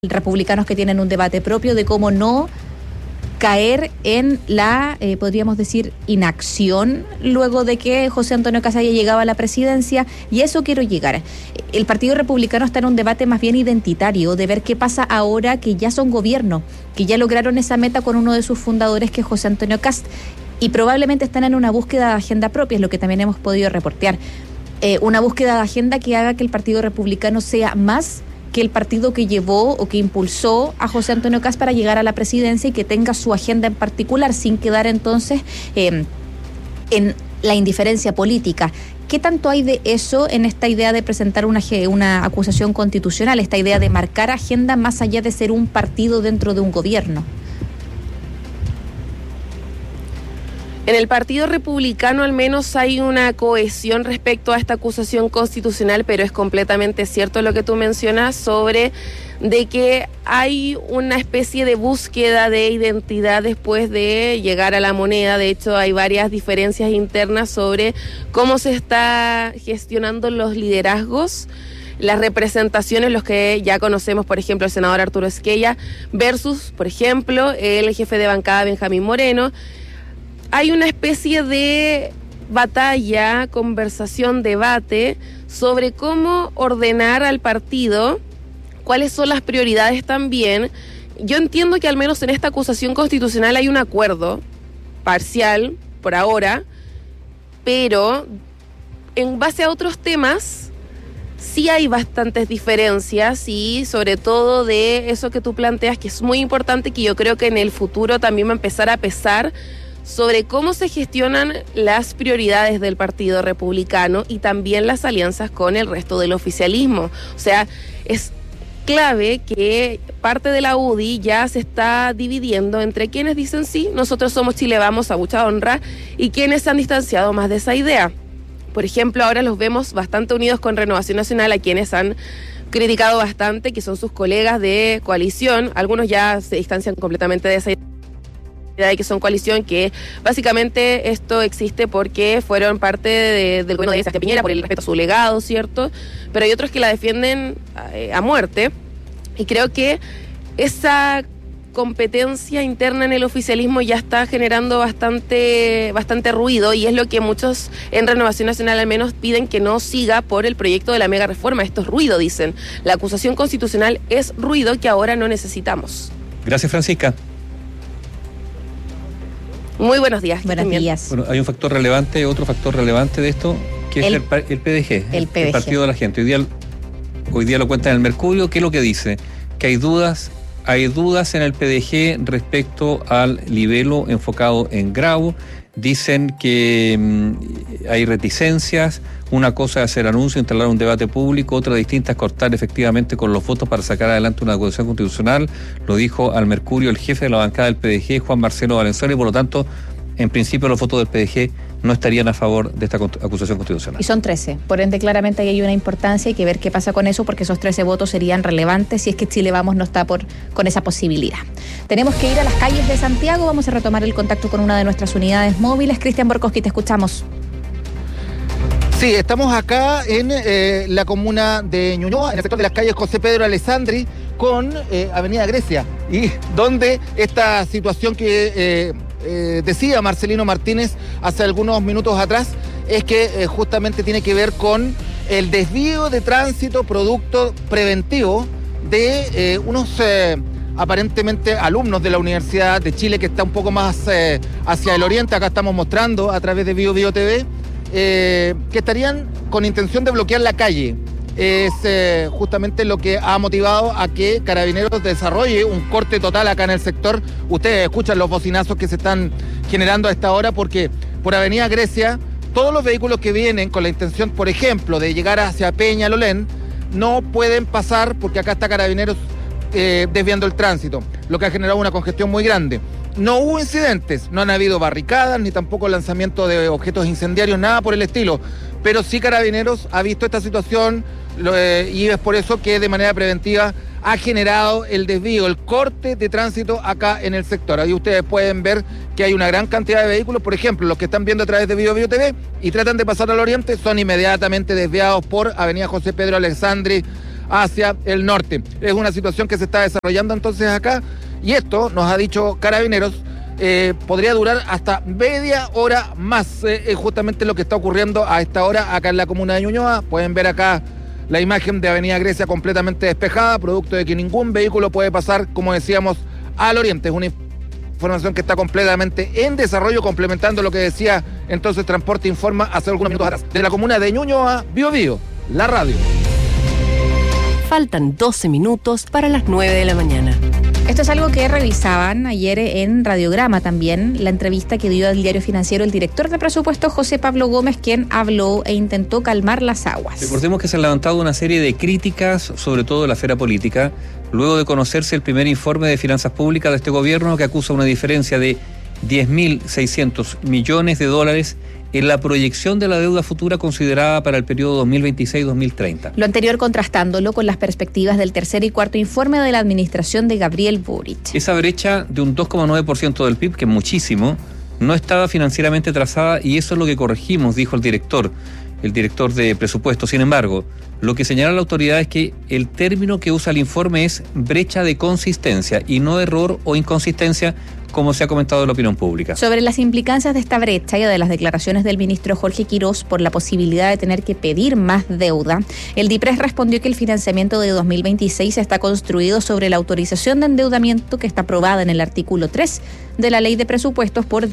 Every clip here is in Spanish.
republicanos que tienen un debate propio de cómo no caer en la, podríamos decir, inacción luego de que José Antonio Kast haya llegado a la presidencia, y a eso quiero llegar. El Partido Republicano está en un debate más bien identitario, de ver qué pasa ahora que ya son gobierno, que ya lograron esa meta con uno de sus fundadores, que es José Antonio Kast, y probablemente están en una búsqueda de agenda propia, es lo que también hemos podido reportear. Una búsqueda de agenda que haga que el Partido Republicano sea más que el partido que llevó o que impulsó a José Antonio Kast para llegar a la presidencia, y que tenga su agenda en particular, sin quedar entonces en la indiferencia política. ¿Qué tanto hay de eso en esta idea de presentar una acusación constitucional, esta idea de marcar agenda más allá de ser un partido dentro de un gobierno? En el Partido Republicano al menos hay una cohesión respecto a esta acusación constitucional, pero es completamente cierto lo que tú mencionas sobre de que hay una especie de búsqueda de identidad después de llegar a la moneda. De hecho, hay varias diferencias internas sobre cómo se está gestionando los liderazgos, las representaciones, los que ya conocemos, por ejemplo, el senador Arturo Esquella versus, por ejemplo, el jefe de bancada Benjamín Moreno. Hay una especie de batalla, conversación, debate sobre cómo ordenar al partido, cuáles son las prioridades también. Yo entiendo que al menos en esta acusación constitucional hay un acuerdo parcial por ahora, pero en base a otros temas sí hay bastantes diferencias, y sobre todo de eso que tú planteas, que es muy importante, que yo creo que en el futuro también va a empezar a pesar sobre cómo se gestionan las prioridades del Partido Republicano y también las alianzas con el resto del oficialismo. O sea, es clave que parte de la UDI ya se está dividiendo entre quienes dicen sí, nosotros somos Chile Vamos a mucha honra, y quienes se han distanciado más de esa idea. Por ejemplo, ahora los vemos bastante unidos con Renovación Nacional, a quienes han criticado bastante, que son sus colegas de coalición. Algunos ya se distancian completamente de esa idea, de que son coalición, que básicamente esto existe porque fueron parte del gobierno de Sebastián Piñera por el respeto a su legado, ¿cierto? Pero hay otros que la defienden a muerte, y creo que esa competencia interna en el oficialismo ya está generando bastante ruido, y es lo que muchos en Renovación Nacional al menos piden que no siga por el proyecto de la mega reforma. Esto es ruido, dicen. La acusación constitucional es ruido que ahora no necesitamos. Gracias, Francisca. Muy buenos días. Buenos días. Bueno, hay un factor relevante, otro factor relevante de esto, que es el PDG, el Partido de la Gente. Hoy día lo cuenta en el Mercurio. ¿Qué es lo que dice? Que hay dudas en el PDG respecto al libelo enfocado en Grau. Dicen que hay reticencias. Una cosa es hacer anuncio, instalar un debate público, otra distinta es cortar efectivamente con los votos para sacar adelante una acusación constitucional. Lo dijo al Mercurio el jefe de la bancada del PDG, Juan Marcelo Valenzuela, y por lo tanto, en principio, los votos del PDG no estarían a favor de esta acusación constitucional. Y son 13, por ende claramente ahí hay una importancia, hay que ver qué pasa con eso, porque esos 13 votos serían relevantes si es que Chile Vamos no está con esa posibilidad. Tenemos que ir a las calles de Santiago, vamos a retomar el contacto con una de nuestras unidades móviles. Cristian Borkowski, te escuchamos. Sí, estamos acá en la comuna de Ñuñoa, en el sector de las calles José Pedro Alessandri con Avenida Grecia, y donde esta situación que decía Marcelino Martínez hace algunos minutos atrás es que justamente tiene que ver con el desvío de tránsito producto preventivo de unos aparentemente alumnos de la Universidad de Chile, que está un poco más hacia el oriente. Acá estamos mostrando a través de Bio TV que estarían con intención de bloquear la calle. Es justamente lo que ha motivado a que Carabineros desarrolle un corte total acá en el sector. Ustedes escuchan los bocinazos que se están generando a esta hora, porque por Avenida Grecia todos los vehículos que vienen con la intención, por ejemplo, de llegar hacia Peñalolén, no pueden pasar porque acá está Carabineros desviando el tránsito, lo que ha generado una congestión muy grande. No hubo incidentes, no han habido barricadas, ni tampoco lanzamiento de objetos incendiarios, nada por el estilo, pero sí Carabineros ha visto esta situación, y es por eso que de manera preventiva ha generado el desvío, el corte de tránsito acá en el sector. Ahí ustedes pueden ver que hay una gran cantidad de vehículos, por ejemplo, los que están viendo a través de Bio TV y tratan de pasar al oriente, son inmediatamente desviados por Avenida José Pedro Alessandri hacia el norte. Es una situación que se está desarrollando entonces acá, y esto, nos ha dicho Carabineros, podría durar hasta media hora más. Es justamente lo que está ocurriendo a esta hora acá en la comuna de Ñuñoa. Pueden ver acá la imagen de Avenida Grecia completamente despejada, producto de que ningún vehículo puede pasar, como decíamos, al oriente. Es una información que está completamente en desarrollo, complementando lo que decía entonces Transporte Informa hace algunos minutos atrás. De la comuna de Ñuñoa, Biobío, la radio. Faltan 12 minutos para las 9 de la mañana. Esto es algo que revisaban ayer en Radiograma también, la entrevista que dio al Diario Financiero el director de presupuesto José Pablo Gómez, quien habló e intentó calmar las aguas. Recordemos que se han levantado una serie de críticas, sobre todo de la esfera política, luego de conocerse el primer informe de finanzas públicas de este gobierno, que acusa una diferencia de 10.600 millones de dólares en la proyección de la deuda futura considerada para el periodo 2026-2030. Lo anterior contrastándolo con las perspectivas del tercer y cuarto informe de la administración de Gabriel Boric. Esa brecha de un 2,9% del PIB, que es muchísimo, no estaba financieramente trazada, y eso es lo que corregimos, dijo el director de presupuesto. Sin embargo, lo que señala la autoridad es que el término que usa el informe es brecha de consistencia y no error o inconsistencia, como se ha comentado en la opinión pública. Sobre las implicancias de esta brecha y de las declaraciones del ministro Jorge Quirós por la posibilidad de tener que pedir más deuda, el DIPRES respondió que el financiamiento de 2026 está construido sobre la autorización de endeudamiento que está aprobada en el artículo 3 de la Ley de Presupuestos por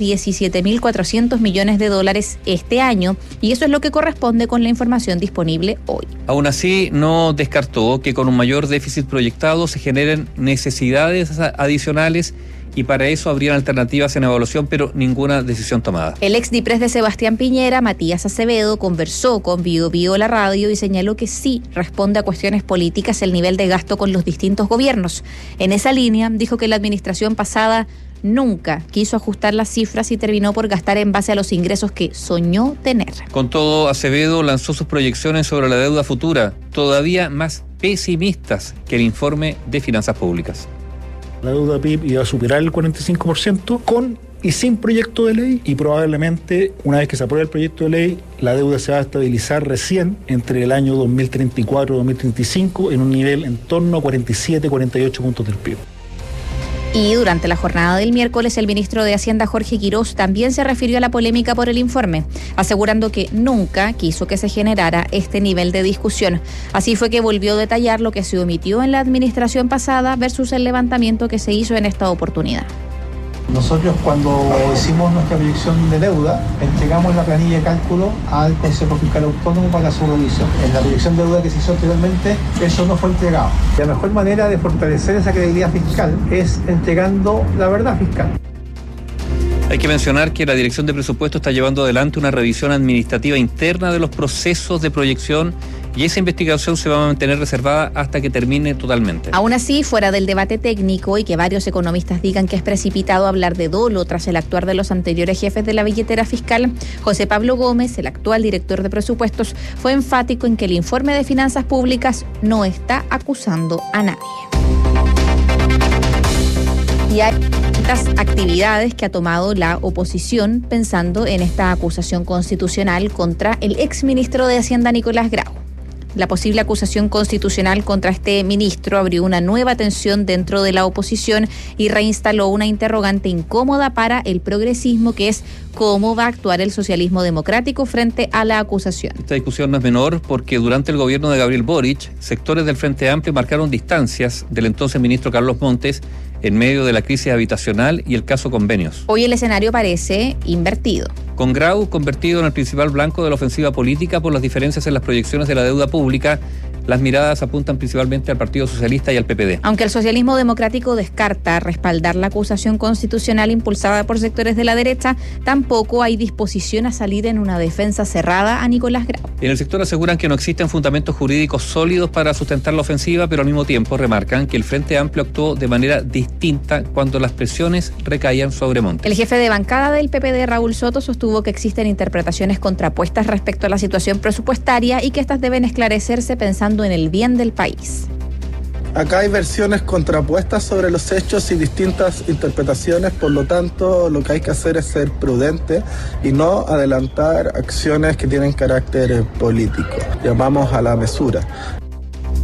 17.400 millones de dólares este año, y eso es lo que corresponde con la información disponible hoy. Aún así, no descartó que con un mayor déficit proyectado se generen necesidades adicionales, y para eso habrían alternativas en evaluación, pero ninguna decisión tomada. El ex DIPRES de Sebastián Piñera, Matías Acevedo, conversó con Biobío la radio y señaló que sí responde a cuestiones políticas el nivel de gasto con los distintos gobiernos. En esa línea, dijo que la administración pasada nunca quiso ajustar las cifras y terminó por gastar en base a los ingresos que soñó tener. Con todo, Acevedo lanzó sus proyecciones sobre la deuda futura, todavía más pesimistas que el informe de finanzas públicas. La deuda PIB iba a superar el 45% con y sin proyecto de ley, y probablemente una vez que se apruebe el proyecto de ley, la deuda se va a estabilizar recién entre el año 2034 y 2035 en un nivel en torno a 47-48 puntos del PIB. Y durante la jornada del miércoles, el ministro de Hacienda, Jorge Quirós, también se refirió a la polémica por el informe, asegurando que nunca quiso que se generara este nivel de discusión. Así fue que volvió a detallar lo que se omitió en la administración pasada versus el levantamiento que se hizo en esta oportunidad. Nosotros, cuando hicimos nuestra proyección de deuda, entregamos la planilla de cálculo al Consejo Fiscal Autónomo para su revisión. En la proyección de deuda que se hizo anteriormente, eso no fue entregado. La mejor manera de fortalecer esa credibilidad fiscal es entregando la verdad fiscal. Hay que mencionar que la Dirección de Presupuesto está llevando adelante una revisión administrativa interna de los procesos de proyección, y esa investigación se va a mantener reservada hasta que termine totalmente. Aún así, fuera del debate técnico y que varios economistas digan que es precipitado hablar de dolo tras el actuar de los anteriores jefes de la billetera fiscal, José Pablo Gómez, el actual director de presupuestos, fue enfático en que el informe de finanzas públicas no está acusando a nadie. Y hay tantas actividades que ha tomado la oposición pensando en esta acusación constitucional contra el exministro de Hacienda, Nicolás Grau. La posible acusación constitucional contra este ministro abrió una nueva tensión dentro de la oposición y reinstaló una interrogante incómoda para el progresismo, que es cómo va a actuar el socialismo democrático frente a la acusación. Esta discusión no es menor porque durante el gobierno de Gabriel Boric, sectores del Frente Amplio marcaron distancias del entonces ministro Carlos Montes en medio de la crisis habitacional y el caso Convenios. Hoy el escenario parece invertido. Con Grau convertido en el principal blanco de la ofensiva política por las diferencias en las proyecciones de la deuda pública, las miradas apuntan principalmente al Partido Socialista y al PPD. Aunque el socialismo democrático descarta respaldar la acusación constitucional impulsada por sectores de la derecha, tampoco hay disposición a salir en una defensa cerrada a Nicolás Grau. En el sector aseguran que no existen fundamentos jurídicos sólidos para sustentar la ofensiva, pero al mismo tiempo remarcan que el Frente Amplio actuó de manera distinta cuando las presiones recaían sobre Montes. El jefe de bancada del PPD, Raúl Soto, sostuvo que existen interpretaciones contrapuestas respecto a la situación presupuestaria y que estas deben esclarecerse pensando en el bien del país. Acá hay versiones contrapuestas sobre los hechos y distintas interpretaciones, por lo tanto lo que hay que hacer es ser prudente y no adelantar acciones que tienen carácter político. Llamamos a la mesura. En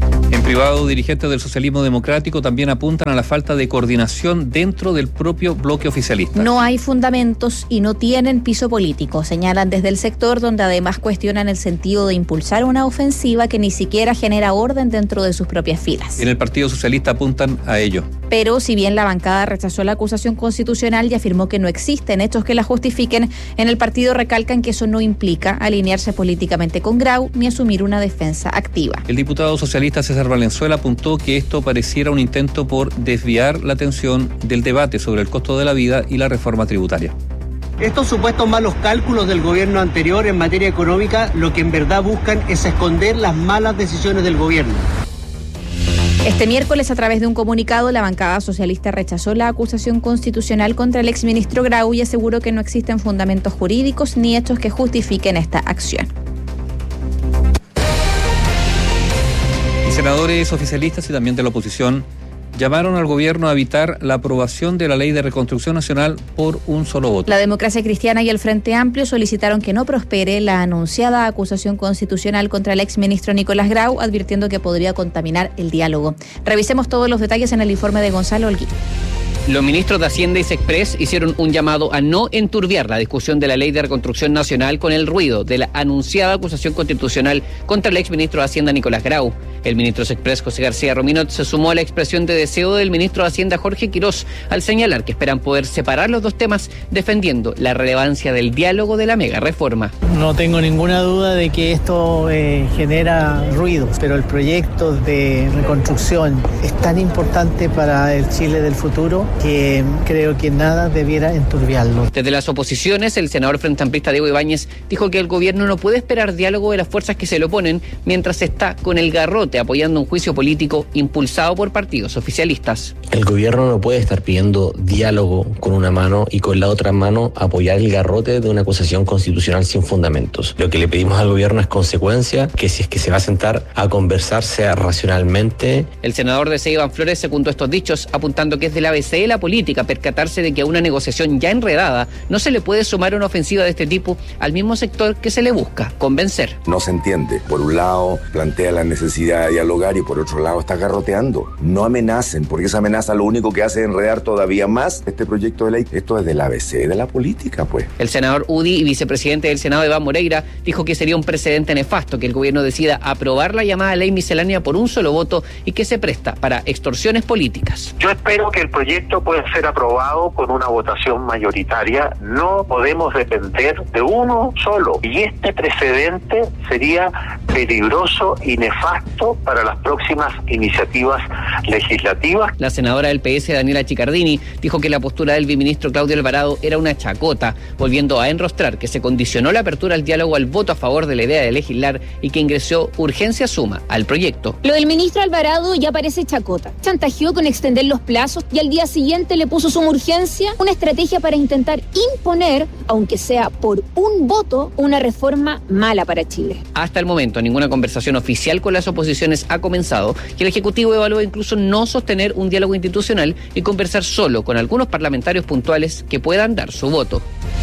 privado, dirigentes del socialismo democrático también apuntan a la falta de coordinación dentro del propio bloque oficialista. No hay fundamentos y no tienen piso político, señalan desde el sector, donde además cuestionan el sentido de impulsar una ofensiva que ni siquiera genera orden dentro de sus propias filas. En el Partido Socialista apuntan a ello. Pero si bien la bancada rechazó la acusación constitucional y afirmó que no existen hechos que la justifiquen, en el partido recalcan que eso no implica alinearse políticamente con Grau ni asumir una defensa activa. El diputado socialista César Valenzuela apuntó que esto pareciera un intento por desviar la atención del debate sobre el costo de la vida y la reforma tributaria. Estos supuestos malos cálculos del gobierno anterior en materia económica lo que en verdad buscan es esconder las malas decisiones del gobierno. Este miércoles, a través de un comunicado, la bancada socialista rechazó la acusación constitucional contra el exministro Grau y aseguró que no existen fundamentos jurídicos ni hechos que justifiquen esta acción. Senadores oficialistas y también de la oposición llamaron al gobierno a evitar la aprobación de la Ley de Reconstrucción Nacional por un solo voto. La Democracia Cristiana y el Frente Amplio solicitaron que no prospere la anunciada acusación constitucional contra el exministro Nicolás Grau, advirtiendo que podría contaminar el diálogo. Revisemos todos los detalles en el informe de Gonzalo Holguín. Los ministros de Hacienda y Sexpress hicieron un llamado a no enturbiar la discusión de la Ley de Reconstrucción Nacional con el ruido de la anunciada acusación constitucional contra el exministro de Hacienda Nicolás Grau. El ministro Sexpress José García Rominot se sumó a la expresión de deseo del ministro de Hacienda Jorge Quirós al señalar que esperan poder separar los dos temas, defendiendo la relevancia del diálogo de la mega reforma. No tengo ninguna duda de que esto genera ruidos, pero el proyecto de reconstrucción es tan importante para el Chile del futuro que creo que nada debiera enturbiarlo. Desde las oposiciones, el senador frente amplista Diego Ibáñez dijo que el gobierno no puede esperar diálogo de las fuerzas que se le oponen mientras está con el garrote apoyando un juicio político impulsado por partidos oficialistas. El gobierno no puede estar pidiendo diálogo con una mano y con la otra mano apoyar el garrote de una acusación constitucional sin fundamentos. Lo que le pedimos al gobierno es consecuencia, que si es que se va a sentar a conversar sea racionalmente. El senador de Iván Flores secundó estos dichos, apuntando que es del ABC de la política percatarse de que a una negociación ya enredada no se le puede sumar una ofensiva de este tipo al mismo sector que se le busca convencer. No se entiende. Por un lado plantea la necesidad de dialogar y por otro lado está garroteando. No amenacen, porque esa amenaza lo único que hace es enredar todavía más este proyecto de ley. Esto es del ABC de la política, pues. El senador Udi y vicepresidente del Senado, Iván Moreira, dijo que sería un precedente nefasto que el gobierno decida aprobar la llamada ley miscelánea por un solo voto y que se presta para extorsiones políticas. Yo espero que el proyecto pueda ser aprobado con una votación mayoritaria. No podemos depender de uno solo. Y este precedente sería peligroso y nefasto para las próximas iniciativas legislativas. La senadora del PS, Daniela Chicardini, dijo que la postura del viceministro Claudio Alvarado era una chacota, volviendo a enrostrar que se condicionó la apertura al diálogo al voto a favor de la idea de legislar y que ingresó urgencia suma al proyecto. Lo del ministro Alvarado ya parece chacota. Chantajeó con extender los plazos y al día siguiente le puso suma urgencia, una estrategia para intentar imponer, aunque sea por un voto, una reforma mala para Chile. Hasta el momento, ninguna conversación oficial con las oposiciones ha comenzado y el Ejecutivo evalúa incluso no sostener un diálogo institucional y conversar solo con algunos parlamentarios puntuales que puedan dar su voto.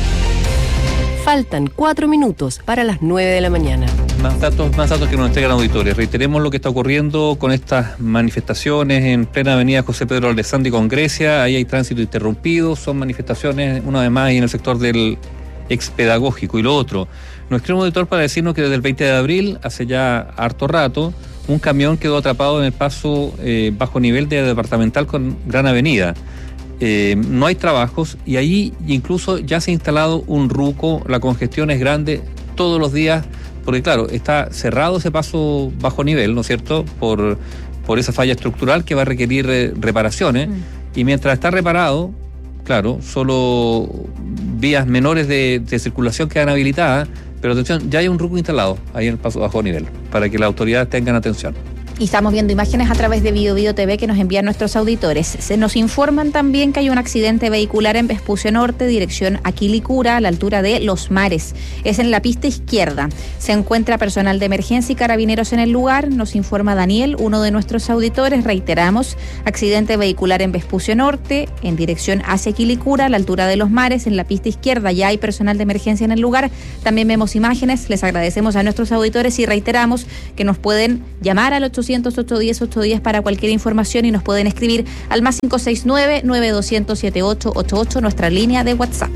Faltan 4 minutos para las 9 de la mañana. Más datos que nos entregan auditores. Reiteremos lo que está ocurriendo con estas manifestaciones en plena avenida José Pedro Alessandri con Grecia. Ahí hay tránsito interrumpido, son manifestaciones una vez más ahí en el sector del expedagógico. Y lo otro, nos escribe un auditor para decirnos que desde el 20 de abril, hace ya harto rato, un camión quedó atrapado en el paso bajo nivel de departamental con Gran Avenida. No hay trabajos y ahí incluso ya se ha instalado un ruco, la congestión es grande todos los días, porque claro, está cerrado ese paso bajo nivel, ¿no es cierto?, por esa falla estructural que va a requerir reparaciones, y mientras está reparado, claro, solo vías menores de circulación quedan habilitadas, pero atención, ya hay un ruco instalado ahí en el paso bajo nivel, para que las autoridades tengan atención. Y estamos viendo imágenes a través de Bio TV que nos envían nuestros auditores. Se nos informan también que hay un accidente vehicular en Vespucio Norte, dirección a Quilicura, a la altura de Los Mares. Es en la pista izquierda. Se encuentra personal de emergencia y carabineros en el lugar. Nos informa Daniel, uno de nuestros auditores. Reiteramos, accidente vehicular en Vespucio Norte, en dirección hacia Quilicura, a la altura de Los Mares, en la pista izquierda. Ya hay personal de emergencia en el lugar. También vemos imágenes. Les agradecemos a nuestros auditores y reiteramos que nos pueden llamar al 800 0800-810-810 para cualquier información y nos pueden escribir al más 569-9200-7888, nuestra línea de WhatsApp.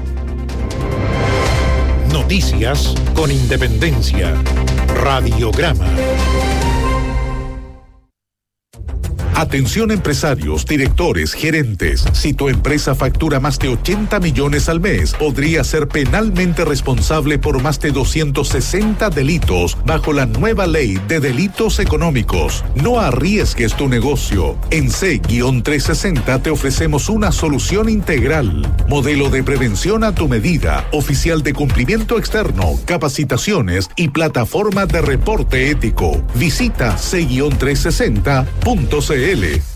Noticias con Independencia. Radiograma. Atención empresarios, directores, gerentes. Si tu empresa factura más de 80 millones al mes, podría ser penalmente responsable por más de 260 delitos bajo la nueva ley de delitos económicos. No arriesgues tu negocio. En C-360 te ofrecemos una solución integral. Modelo de prevención a tu medida, oficial de cumplimiento externo, capacitaciones y plataforma de reporte ético. Visita C-360.cl.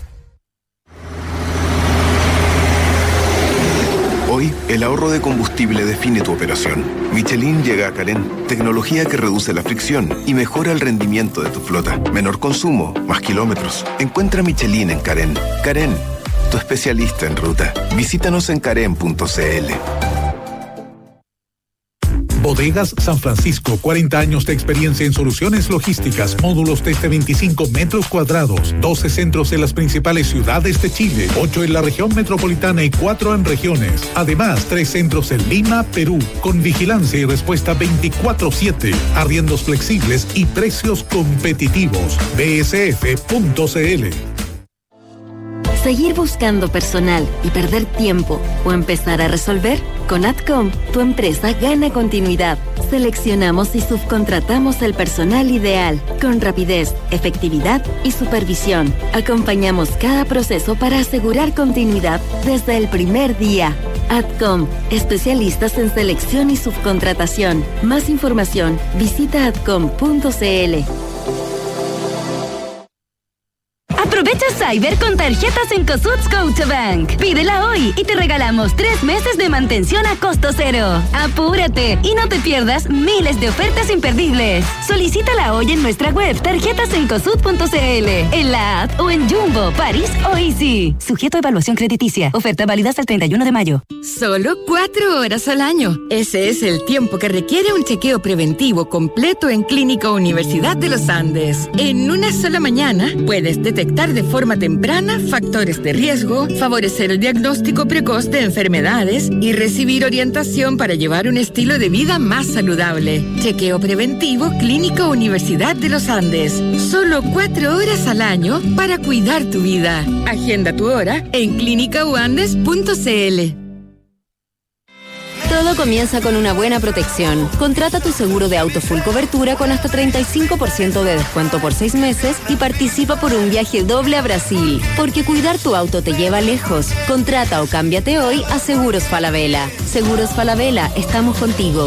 Hoy, el ahorro de combustible define tu operación. Michelin llega a Carén, tecnología que reduce la fricción y mejora el rendimiento de tu flota. Menor consumo, más kilómetros. Encuentra Michelin en Carén. Carén, tu especialista en ruta. Visítanos en carén.cl. Bodegas San Francisco, 40 años de experiencia en soluciones logísticas, módulos desde 25 metros cuadrados, 12 centros en las principales ciudades de Chile, 8 en la región metropolitana y 4 en regiones. Además, 3 centros en Lima, Perú, con vigilancia y respuesta 24/7, arriendos flexibles y precios competitivos. bsf.cl. Seguir buscando personal y perder tiempo o empezar a resolver, con Adcom, tu empresa gana continuidad. Seleccionamos y subcontratamos el personal ideal, con rapidez, efectividad y supervisión. Acompañamos cada proceso para asegurar continuidad desde el primer día. Adcom, especialistas en selección y subcontratación. Más información, visita adcom.cl. Aprovecha Cyber con tarjetas en Cencosud Scotiabank. Pídela hoy y te regalamos 3 meses de mantención a costo cero. ¡Apúrate! Y no te pierdas miles de ofertas imperdibles. Solicítala hoy en nuestra web tarjetasencosud.cl, en la app o en Jumbo, París o Easy. Sujeto a evaluación crediticia. Oferta válida hasta el 31 de mayo. Solo 4 horas al año. Ese es el tiempo que requiere un chequeo preventivo completo en Clínica Universidad de los Andes. En una sola mañana puedes detectar de forma temprana factores de riesgo, favorecer el diagnóstico precoz de enfermedades y recibir orientación para llevar un estilo de vida más saludable. Chequeo preventivo Clínica Universidad de los Andes. Solo 4 horas al año para cuidar tu vida. Agenda tu hora en clinicauandes.cl. Todo comienza con una buena protección. Contrata tu seguro de auto full cobertura con hasta 35% de descuento por 6 meses y participa por un viaje doble a Brasil. Porque cuidar tu auto te lleva lejos. Contrata o cámbiate hoy a Seguros Falabella. Seguros Falabella, estamos contigo.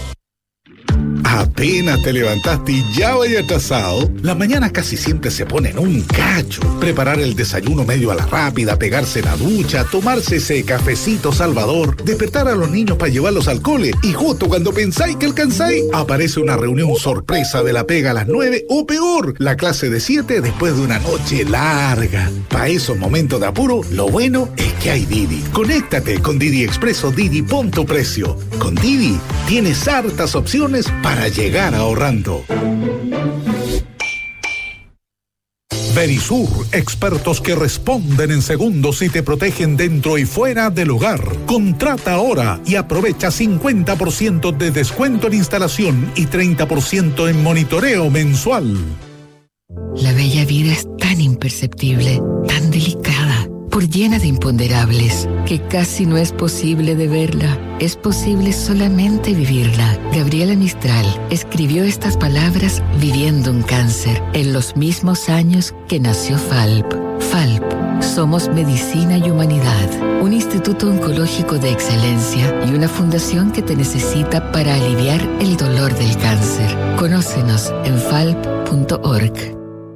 Apenas te levantaste y ya vaya atrasado. Las mañanas casi siempre se ponen un cacho. Preparar el desayuno medio a la rápida, pegarse la ducha, tomarse ese cafecito salvador, despertar a los niños para llevarlos al cole y justo cuando pensáis que alcanzáis, aparece una reunión sorpresa de la pega a las 9 o peor, la clase de 7 después de una noche larga. Para esos momentos de apuro, lo bueno es que hay Didi. Conéctate con Didi Expreso Didi, pon tu precio. Con Didi tienes hartas opciones para llegar ahorrando. Verisur, expertos que responden en segundos y te protegen dentro y fuera del hogar. Contrata ahora y aprovecha 50% de descuento en instalación y 30% en monitoreo mensual. La bella vida es tan imperceptible, tan delicada, por llena de imponderables, que casi no es posible de verla. Es posible solamente vivirla. Gabriela Mistral escribió estas palabras viviendo un cáncer en los mismos años que nació FALP. FALP, somos medicina y humanidad, un instituto oncológico de excelencia y una fundación que te necesita para aliviar el dolor del cáncer. Conócenos en falp.org.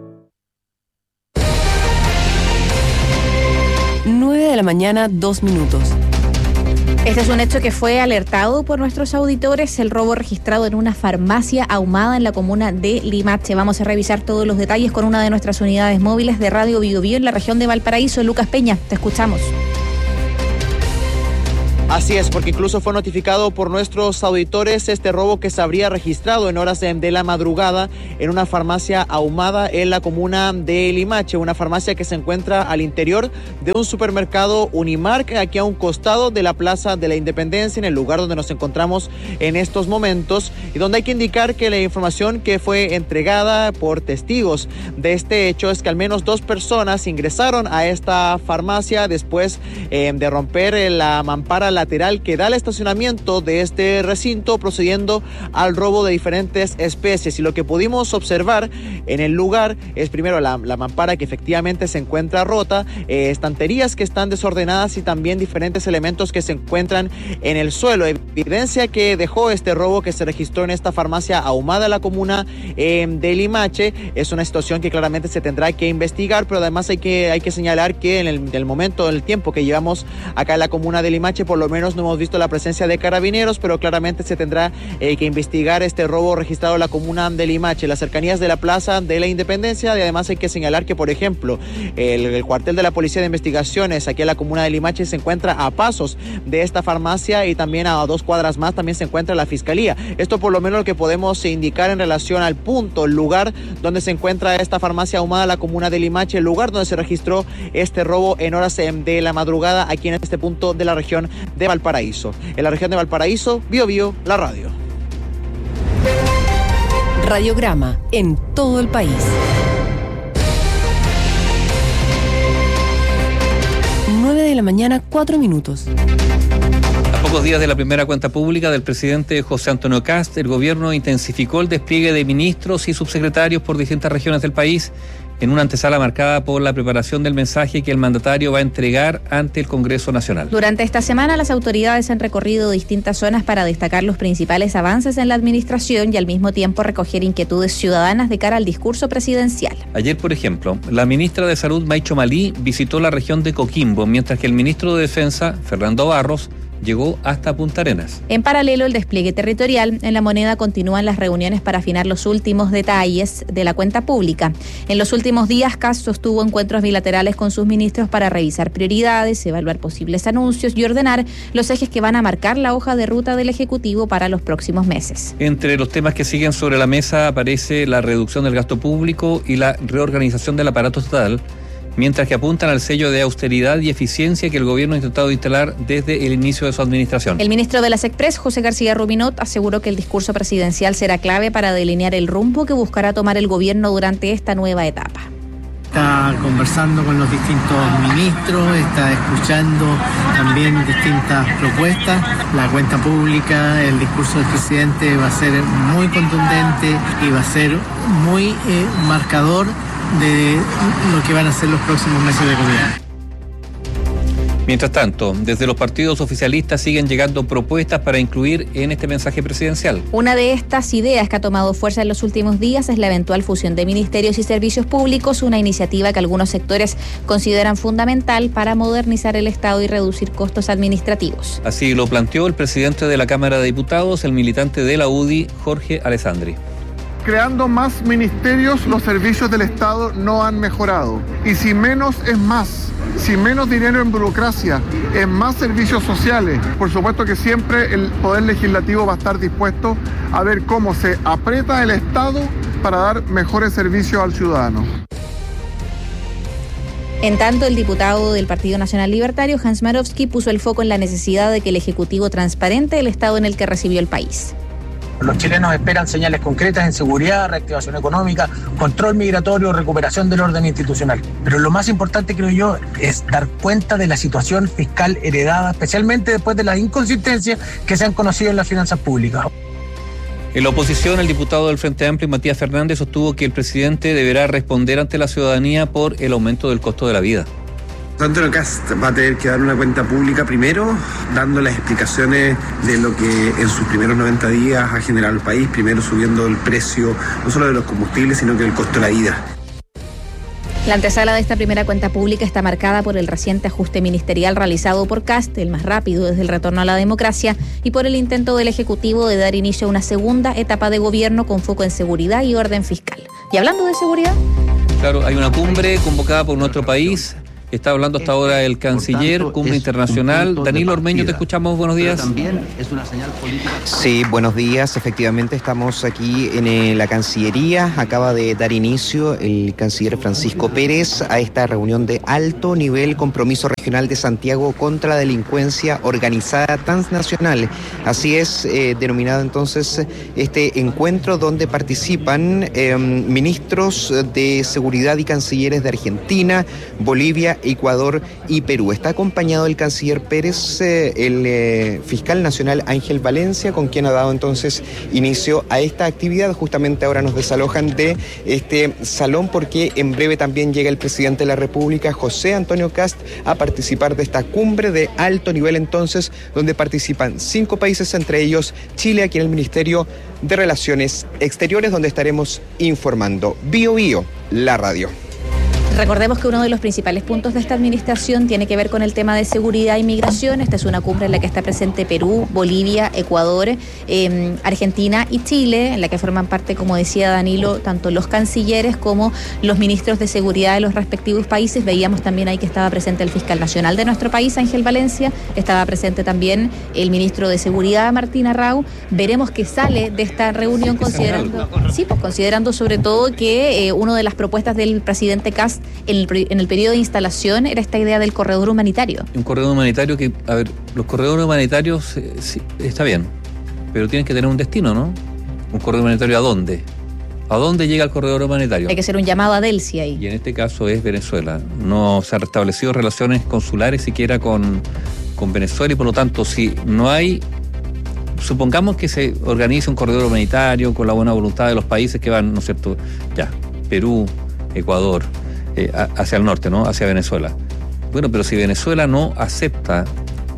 9 de la mañana, 2 minutos. Este es un hecho que fue alertado por nuestros auditores, el robo registrado en una farmacia ahumada en la comuna de Limache. Vamos a revisar todos los detalles con una de nuestras unidades móviles de Radio Biobío en la región de Valparaíso. Lucas Peña, te escuchamos. Así es, porque incluso fue notificado por nuestros auditores este robo que se habría registrado en horas de la madrugada en una farmacia ahumada en la comuna de Limache, una farmacia que se encuentra al interior de un supermercado Unimark, aquí a un costado de la Plaza de la Independencia, en el lugar donde nos encontramos en estos momentos, y donde hay que indicar que la información que fue entregada por testigos de este hecho es que al menos 2 personas ingresaron a esta farmacia después de romper la mampara lateral que da al estacionamiento de este recinto, procediendo al robo de diferentes especies. Y lo que pudimos observar en el lugar es primero la mampara, que efectivamente se encuentra rota, estanterías que están desordenadas y también diferentes elementos que se encuentran en el suelo. Evidencia que dejó este robo que se registró en esta farmacia ahumada en la comuna de Limache. Es una situación que claramente se tendrá que investigar, pero además hay que señalar que en el tiempo que llevamos acá en la comuna de Limache, por lo menos no hemos visto la presencia de carabineros, pero claramente se tendrá que investigar este robo registrado en la comuna de Limache, las cercanías de la Plaza de la Independencia. Y además hay que señalar que, por ejemplo, el cuartel de la Policía de Investigaciones aquí en la comuna de Limache se encuentra a pasos de esta farmacia, y también a 2 cuadras más también se encuentra la Fiscalía. Esto por lo menos lo que podemos indicar en relación al punto, el lugar donde se encuentra esta farmacia ahumada en la comuna de Limache, el lugar donde se registró este robo en horas de la madrugada aquí en este punto de la región de Valparaíso. En la región de Valparaíso, Biobío, la radio. Radiograma en todo el país. 9 de la mañana, 4 minutos. A pocos días de la primera cuenta pública del presidente José Antonio Kast, el gobierno intensificó el despliegue de ministros y subsecretarios por distintas regiones del país, en una antesala marcada por la preparación del mensaje que el mandatario va a entregar ante el Congreso Nacional. Durante esta semana, las autoridades han recorrido distintas zonas para destacar los principales avances en la administración y al mismo tiempo recoger inquietudes ciudadanas de cara al discurso presidencial. Ayer, por ejemplo, la ministra de Salud, Maicho Malí, visitó la región de Coquimbo, mientras que el ministro de Defensa, Fernando Barros, llegó hasta Punta Arenas. En paralelo, el despliegue territorial en La Moneda continúan las reuniones para afinar los últimos detalles de la cuenta pública. En los últimos días, Kast sostuvo encuentros bilaterales con sus ministros para revisar prioridades, evaluar posibles anuncios y ordenar los ejes que van a marcar la hoja de ruta del Ejecutivo para los próximos meses. Entre los temas que siguen sobre la mesa aparece la reducción del gasto público y la reorganización del aparato estatal, mientras que apuntan al sello de austeridad y eficiencia que el gobierno ha intentado instalar desde el inicio de su administración. El ministro de las Express, José García Rubinot, aseguró que el discurso presidencial será clave para delinear el rumbo que buscará tomar el gobierno durante esta nueva etapa. Está conversando con los distintos ministros, está escuchando también distintas propuestas. La cuenta pública, el discurso del presidente va a ser muy contundente y va a ser muy marcador de lo que van a ser los próximos meses de gobierno. Mientras tanto, desde los partidos oficialistas siguen llegando propuestas para incluir en este mensaje presidencial. Una de estas ideas que ha tomado fuerza en los últimos días es la eventual fusión de ministerios y servicios públicos, una iniciativa que algunos sectores consideran fundamental para modernizar el Estado y reducir costos administrativos. Así lo planteó el presidente de la Cámara de Diputados, el militante de la UDI, Jorge Alessandri. Creando más ministerios, los servicios del Estado no han mejorado. Y si menos es más, si menos dinero en burocracia, en más servicios sociales, por supuesto que siempre el Poder Legislativo va a estar dispuesto a ver cómo se aprieta el Estado para dar mejores servicios al ciudadano. En tanto, el diputado del Partido Nacional Libertario, Hans Marowski, puso el foco en la necesidad de que el Ejecutivo transparente el estado en el que recibió el país. Los chilenos esperan señales concretas en seguridad, reactivación económica, control migratorio, recuperación del orden institucional. Pero lo más importante, creo yo, es dar cuenta de la situación fiscal heredada, especialmente después de las inconsistencias que se han conocido en las finanzas públicas. En la oposición, el diputado del Frente Amplio, Matías Fernández, sostuvo que el presidente deberá responder ante la ciudadanía por el aumento del costo de la vida. Antonio Kast va a tener que dar una cuenta pública primero, dando las explicaciones de lo que en sus primeros 90 días ha generado el país, primero subiendo el precio no solo de los combustibles, sino que el costo de la vida. La antesala de esta primera cuenta pública está marcada por el reciente ajuste ministerial realizado por Kast, el más rápido desde el retorno a la democracia, y por el intento del Ejecutivo de dar inicio a una segunda etapa de gobierno con foco en seguridad y orden fiscal. Y hablando de seguridad... Claro, hay una cumbre convocada por nuestro país Está hablando hasta ahora el canciller, cumbre internacional. Danilo Ormeño, te escuchamos, buenos días. También es una señal política. Sí, buenos días. Efectivamente estamos aquí en la Cancillería. Acaba de dar inicio el canciller Francisco Pérez a esta reunión de alto nivel, compromiso regional de Santiago contra la delincuencia organizada transnacional. Así es denominado entonces este encuentro, donde participan ministros de seguridad y cancilleres de Argentina, Bolivia, Ecuador y Perú. Está acompañado el canciller Pérez, el fiscal nacional Ángel Valencia, con quien ha dado entonces inicio a esta actividad. Justamente ahora nos desalojan de este salón porque en breve también llega el presidente de la República, José Antonio Kast, a participar de esta cumbre de alto nivel entonces, donde participan 5 países, entre ellos Chile, aquí en el Ministerio de Relaciones Exteriores, donde estaremos informando. Bio Bio, la radio. Recordemos que uno de los principales puntos de esta administración tiene que ver con el tema de seguridad e inmigración. Esta es una cumbre en la que está presente Perú, Bolivia, Ecuador, Argentina y Chile, en la que forman parte, como decía Danilo, tanto los cancilleres como los ministros de seguridad de los respectivos países. Veíamos también ahí que estaba presente el fiscal nacional de nuestro país, Ángel Valencia, estaba presente también el ministro de Seguridad, Martín Arrau. Veremos qué sale de esta reunión, considerando sobre todo que una de las propuestas del presidente Kast en el periodo de instalación era esta idea del corredor humanitario. Un corredor humanitario que, a ver, los corredores humanitarios sí, está bien, pero tienen que tener un destino, ¿no? ¿Un corredor humanitario a dónde? ¿A dónde llega el corredor humanitario? Hay que hacer un llamado a Delcy ahí. Y en este caso es Venezuela. No se han restablecido relaciones consulares siquiera con Venezuela, y por lo tanto, si no hay... Supongamos que se organice un corredor humanitario con la buena voluntad de los países que van, ¿no es cierto? Ya, Perú, Ecuador, hacia el norte, ¿no? Hacia Venezuela. Bueno, pero si Venezuela no acepta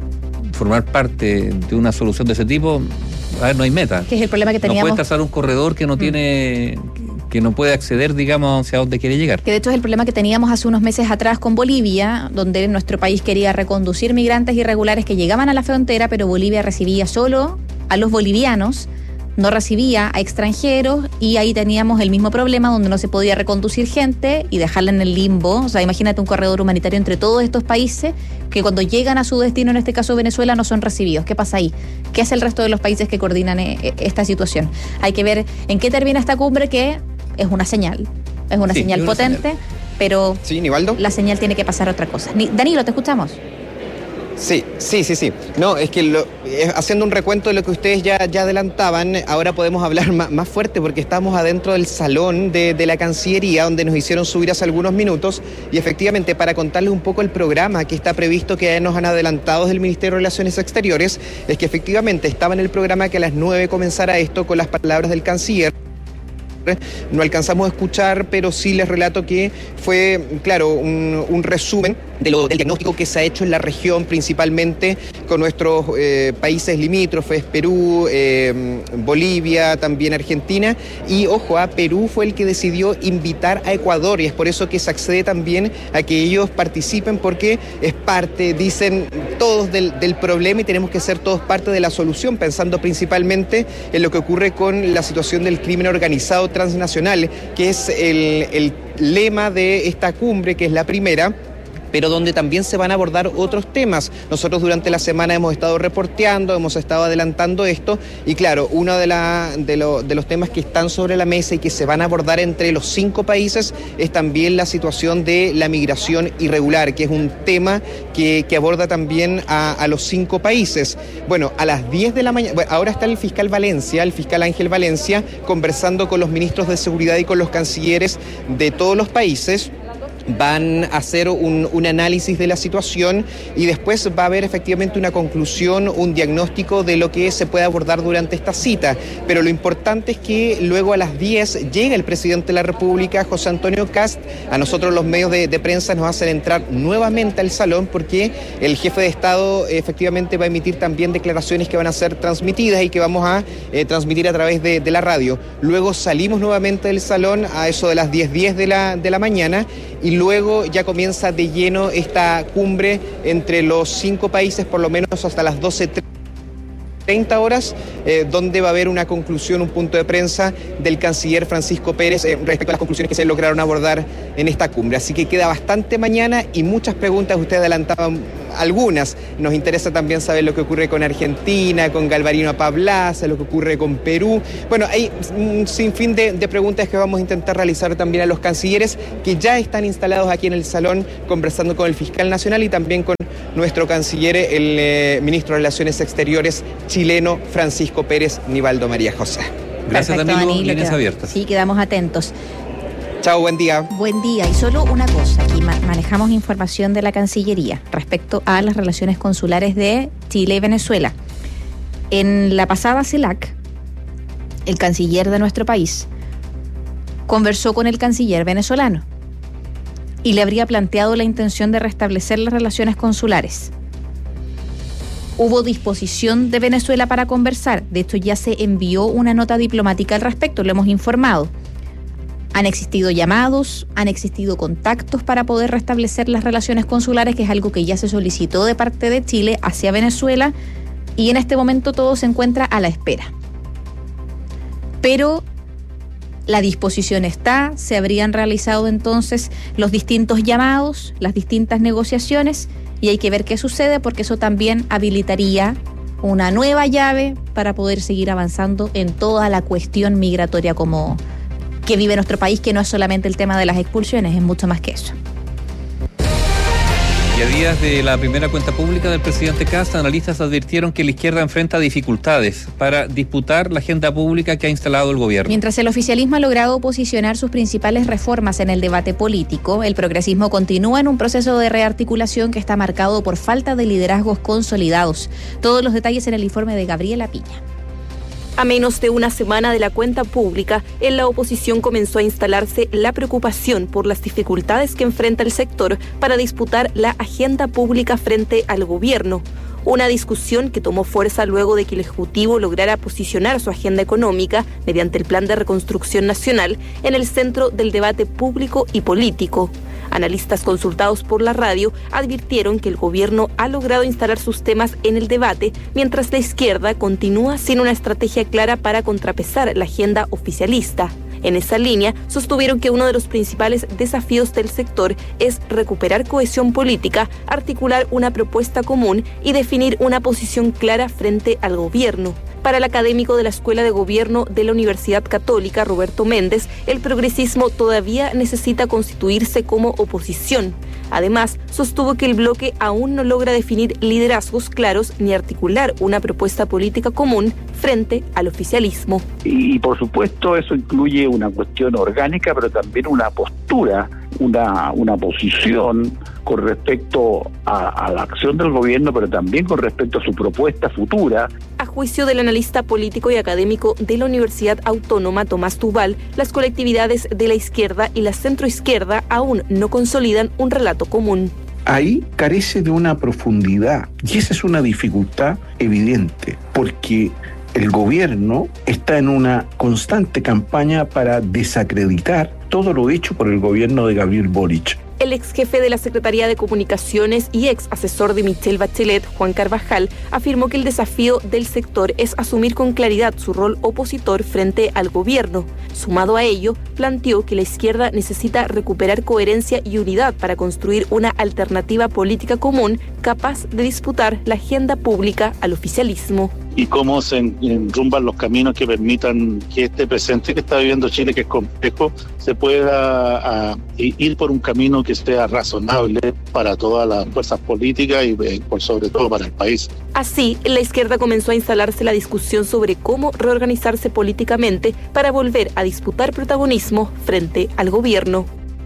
formar parte de una solución de ese tipo, a ver, no hay meta. Que es el problema que teníamos. No puedes trazar un corredor que no tiene, que no puede acceder, digamos, hacia donde quiere llegar. Que de hecho es el problema que teníamos hace unos meses atrás con Bolivia, donde nuestro país quería reconducir migrantes irregulares que llegaban a la frontera, pero Bolivia recibía solo a los bolivianos, no recibía a extranjeros, y ahí teníamos el mismo problema, donde no se podía reconducir gente y dejarla en el limbo. O sea, imagínate un corredor humanitario entre todos estos países que cuando llegan a su destino, en este caso Venezuela, no son recibidos. ¿Qué pasa ahí? ¿Qué hace el resto de los países que coordinan esta situación? Hay que ver en qué termina esta cumbre, que es una señal. Es una señal potente, pero sí, Nivaldo, la señal tiene que pasar otra cosa. Danilo, te escuchamos. Sí. No, es que haciendo un recuento de lo que ustedes ya adelantaban, ahora podemos hablar más fuerte, porque estamos adentro del salón de la Cancillería, donde nos hicieron subir hace algunos minutos, y efectivamente, para contarles un poco el programa que está previsto, que nos han adelantado desde el Ministerio de Relaciones Exteriores, es que efectivamente estaba en el programa que a las 9 comenzara esto con las palabras del canciller. No alcanzamos a escuchar, pero sí les relato que fue, claro, un resumen del diagnóstico que se ha hecho en la región, principalmente con nuestros países limítrofes, Perú, Bolivia, también Argentina, y ojo, Perú fue el que decidió invitar a Ecuador, y es por eso que se accede también a que ellos participen, porque es parte, dicen todos, del problema, y tenemos que ser todos parte de la solución, pensando principalmente en lo que ocurre con la situación del crimen organizado transnacional, que es el lema de esta cumbre, que es la primera, pero donde también se van a abordar otros temas. Nosotros durante la semana hemos estado reporteando, hemos estado adelantando esto, y claro, uno de los temas que están sobre la mesa y que se van a abordar entre los 5 países es también la situación de la migración irregular, que es un tema que aborda también a los 5 países. Bueno, a las 10 de la mañana, ahora está el fiscal Ángel Valencia, conversando con los ministros de seguridad y con los cancilleres de todos los países. Van a hacer un análisis de la situación, y después va a haber efectivamente una conclusión, un diagnóstico de lo que se puede abordar durante esta cita. Pero lo importante es que luego a las 10 llega el presidente de la República, José Antonio Kast. A nosotros los medios de prensa nos hacen entrar nuevamente al salón, porque el jefe de Estado efectivamente va a emitir también declaraciones que van a ser transmitidas y que vamos a transmitir a través de la radio. Luego salimos nuevamente del salón a eso de las 10:10 de la mañana, y luego ya comienza de lleno esta cumbre entre los 5 países, por lo menos hasta las 12:30. 30 horas, donde va a haber una conclusión, un punto de prensa del canciller Francisco Pérez respecto a las conclusiones que se lograron abordar en esta cumbre. Así que queda bastante mañana y muchas preguntas, ustedes adelantaban algunas. Nos interesa también saber lo que ocurre con Argentina, con Galvarino Apablaza, lo que ocurre con Perú. Bueno, hay un sinfín de preguntas que vamos a intentar realizar también a los cancilleres que ya están instalados aquí en el salón, conversando con el fiscal nacional y también con nuestro canciller, el ministro de Relaciones Exteriores chileno, Francisco Pérez Nivaldo María José. Gracias, Danilo. Líneas abiertas. Sí, quedamos atentos. Chao, buen día. Buen día. Y solo una cosa, aquí manejamos información de la Cancillería respecto a las relaciones consulares de Chile y Venezuela. En la pasada CELAC, el canciller de nuestro país conversó con el canciller venezolano y le habría planteado la intención de restablecer las relaciones consulares. Hubo disposición de Venezuela para conversar. De hecho, ya se envió una nota diplomática al respecto, lo hemos informado. Han existido llamados, han existido contactos para poder restablecer las relaciones consulares, que es algo que ya se solicitó de parte de Chile hacia Venezuela, y en este momento todo se encuentra a la espera. Pero la disposición está, se habrían realizado entonces los distintos llamados, las distintas negociaciones, y hay que ver qué sucede, porque eso también habilitaría una nueva llave para poder seguir avanzando en toda la cuestión migratoria que vive nuestro país, que no es solamente el tema de las expulsiones, es mucho más que eso. Y a días de la primera cuenta pública del presidente Kast, analistas advirtieron que la izquierda enfrenta dificultades para disputar la agenda pública que ha instalado el gobierno. Mientras el oficialismo ha logrado posicionar sus principales reformas en el debate político, el progresismo continúa en un proceso de rearticulación que está marcado por falta de liderazgos consolidados. Todos los detalles en el informe de Gabriela Piña. A menos de una semana de la cuenta pública, en la oposición comenzó a instalarse la preocupación por las dificultades que enfrenta el sector para disputar la agenda pública frente al gobierno. Una discusión que tomó fuerza luego de que el Ejecutivo lograra posicionar su agenda económica mediante el Plan de Reconstrucción Nacional en el centro del debate público y político. Analistas consultados por la radio advirtieron que el gobierno ha logrado instalar sus temas en el debate, mientras la izquierda continúa sin una estrategia clara para contrapesar la agenda oficialista. En esa línea, sostuvieron que uno de los principales desafíos del sector es recuperar cohesión política, articular una propuesta común y definir una posición clara frente al gobierno. Para el académico de la Escuela de Gobierno de la Universidad Católica, Roberto Méndez, el progresismo todavía necesita constituirse como oposición. Además, sostuvo que el bloque aún no logra definir liderazgos claros ni articular una propuesta política común frente al oficialismo. Y por supuesto eso incluye una cuestión orgánica, pero también una postura, una posición con respecto a la acción del gobierno, pero también con respecto a su propuesta futura. A juicio del analista político y académico de la Universidad Autónoma Tomás Tubal, las colectividades de la izquierda y la centroizquierda aún no consolidan un relato común. Ahí carece de una profundidad y esa es una dificultad evidente, porque el gobierno está en una constante campaña para desacreditar todo lo hecho por el gobierno de Gabriel Boric. El ex jefe de la Secretaría de Comunicaciones y ex asesor de Michelle Bachelet, Juan Carvajal, afirmó que el desafío del sector es asumir con claridad su rol opositor frente al gobierno. Sumado a ello, planteó que la izquierda necesita recuperar coherencia y unidad para construir una alternativa política común capaz de disputar la agenda pública al oficialismo. Y cómo se enrumban los caminos que permitan que este presente que está viviendo Chile, que es complejo, se pueda ir por un camino que sea razonable para todas las fuerzas políticas y por sobre todo para el país. Así, en la izquierda comenzó a instalarse la discusión sobre cómo reorganizarse políticamente para volver a disputar protagonismo frente al gobierno.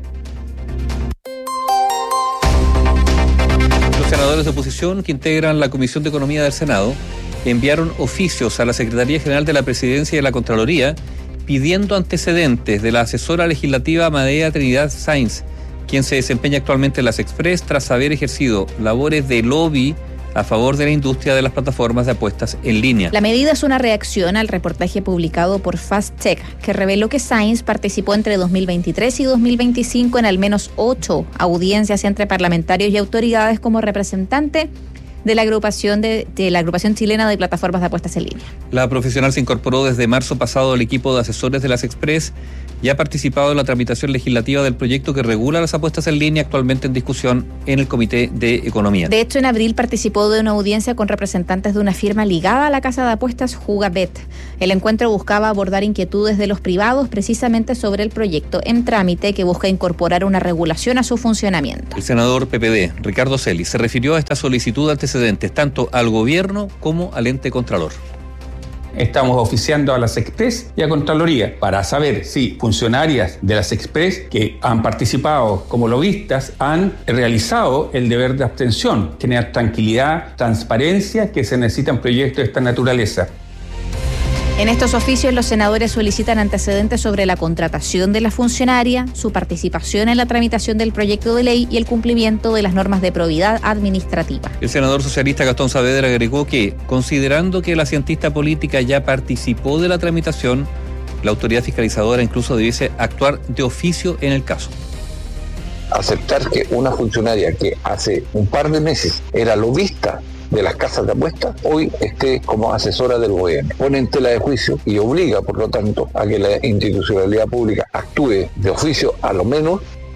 Los senadores de oposición que integran la Comisión de Economía del Senado enviaron oficios a la Secretaría General de la Presidencia y de la Contraloría pidiendo antecedentes de la asesora legislativa Amadea Trinidad Sáenz, quien se desempeña actualmente en las Express tras haber ejercido labores de lobby a favor de la industria de las plataformas de apuestas en línea. La medida es una reacción al reportaje publicado por Fast Check, que reveló que Sáenz participó entre 2023 y 2025 en al menos 8 audiencias entre parlamentarios y autoridades como representante de la agrupación chilena de plataformas de apuestas en línea. La profesional se incorporó desde marzo pasado al equipo de asesores de las Express y ha participado en la tramitación legislativa del proyecto que regula las apuestas en línea, actualmente en discusión en el Comité de Economía. De hecho, en abril participó de una audiencia con representantes de una firma ligada a la casa de apuestas Jugabet. El encuentro buscaba abordar inquietudes de los privados precisamente sobre el proyecto en trámite que busca incorporar una regulación a su funcionamiento. El senador PPD, Ricardo Celis, se refirió a esta solicitud de antecedentes tanto al gobierno como al ente contralor. Estamos oficiando a las Express y a Contraloría para saber si funcionarias de las Express que han participado como lobistas han realizado el deber de abstención, generar tranquilidad, transparencia que se necesita en proyectos de esta naturaleza. En estos oficios, los senadores solicitan antecedentes sobre la contratación de la funcionaria, su participación en la tramitación del proyecto de ley y el cumplimiento de las normas de probidad administrativa. El senador socialista Gastón Saavedra agregó que, considerando que la cientista política ya participó de la tramitación, la autoridad fiscalizadora incluso debiese actuar de oficio en el caso. Aceptar que una funcionaria que hace un par de meses era lobista de las casas de apuestas, hoy esté como asesora del gobierno. Pone en tela de juicio y obliga, por lo tanto, a que la institucionalidad pública actúe de oficio, a lo menos.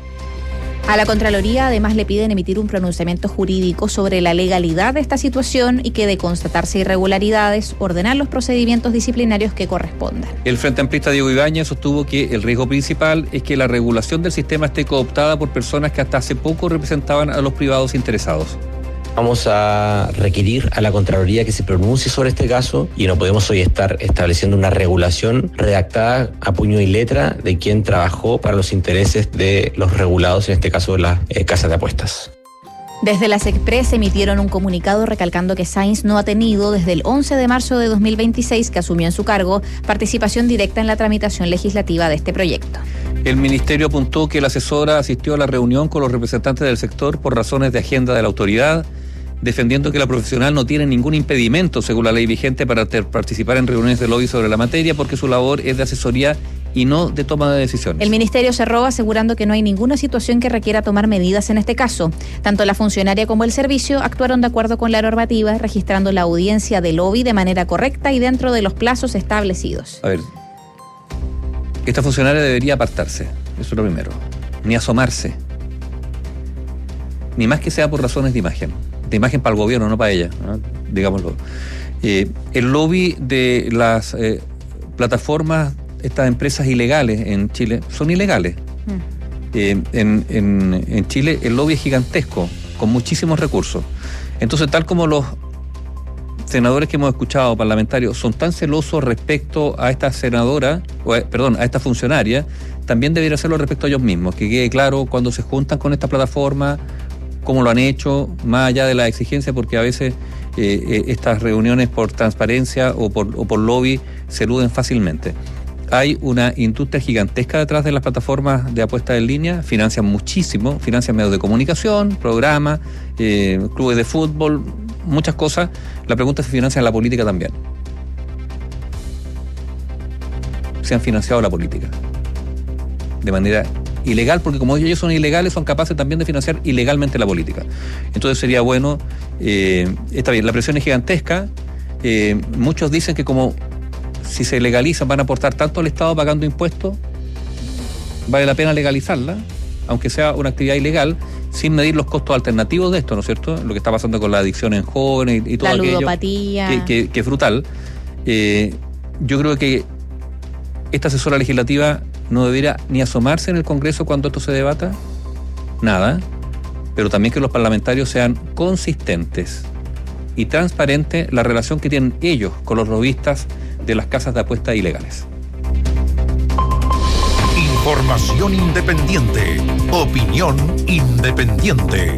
A la Contraloría además le piden emitir un pronunciamiento jurídico sobre la legalidad de esta situación y que, de constatarse irregularidades, ordenar los procedimientos disciplinarios que correspondan. El Frente Amplista Diego Ibáñez sostuvo que el riesgo principal es que la regulación del sistema esté cooptada por personas que hasta hace poco representaban a los privados interesados. Vamos a requerir a la Contraloría que se pronuncie sobre este caso y no podemos hoy estar estableciendo una regulación redactada a puño y letra de quien trabajó para los intereses de los regulados, en este caso de las casas de apuestas. Desde las Express emitieron un comunicado recalcando que Sainz no ha tenido desde el 11 de marzo de 2026, que asumió en su cargo, participación directa en la tramitación legislativa de este proyecto. El ministerio apuntó que la asesora asistió a la reunión con los representantes del sector por razones de agenda de la autoridad, defendiendo que la profesional no tiene ningún impedimento, según la ley vigente, para participar en reuniones de lobby sobre la materia, porque su labor es de asesoría y no de toma de decisiones. El ministerio cerró asegurando que no hay ninguna situación que requiera tomar medidas en este caso. Tanto la funcionaria como el servicio actuaron de acuerdo con la normativa, registrando la audiencia de lobby de manera correcta y dentro de los plazos establecidos. A ver, esta funcionaria debería apartarse, eso es lo primero, ni asomarse, ni más que sea por razones de imagen para el gobierno, no para ella, ¿no? Digámoslo. El lobby de las plataformas, estas empresas ilegales en Chile, son ilegales. En Chile el lobby es gigantesco, con muchísimos recursos. Entonces, tal como los senadores que hemos escuchado, parlamentarios, son tan celosos respecto a esta senadora, a esta funcionaria, también debería hacerlo respecto a ellos mismos, que quede claro cuando se juntan con esta plataforma, cómo lo han hecho, más allá de la exigencia, porque a veces estas reuniones por transparencia o por lobby se eluden fácilmente. Hay una industria gigantesca detrás de las plataformas de apuestas en línea, financian muchísimo, financian medios de comunicación, programas, clubes de fútbol, muchas cosas. La pregunta es si financian la política también. Se han financiado la política de manera ilegal, porque como ellos son ilegales, son capaces también de financiar ilegalmente la política. Entonces sería bueno, está bien, la presión es gigantesca, muchos dicen que como si se legalizan van a aportar tanto al Estado pagando impuestos, vale la pena legalizarla, aunque sea una actividad ilegal, sin medir los costos alternativos de esto, ¿no es cierto? Lo que está pasando con la adicción en jóvenes y todo aquello. La ludopatía. Que es brutal. Yo creo que esta asesora legislativa no debería ni asomarse en el Congreso cuando esto se debata, nada, pero también que los parlamentarios sean consistentes y transparentes la relación que tienen ellos con los lobistas de las casas de apuestas ilegales. Información independiente, opinión independiente.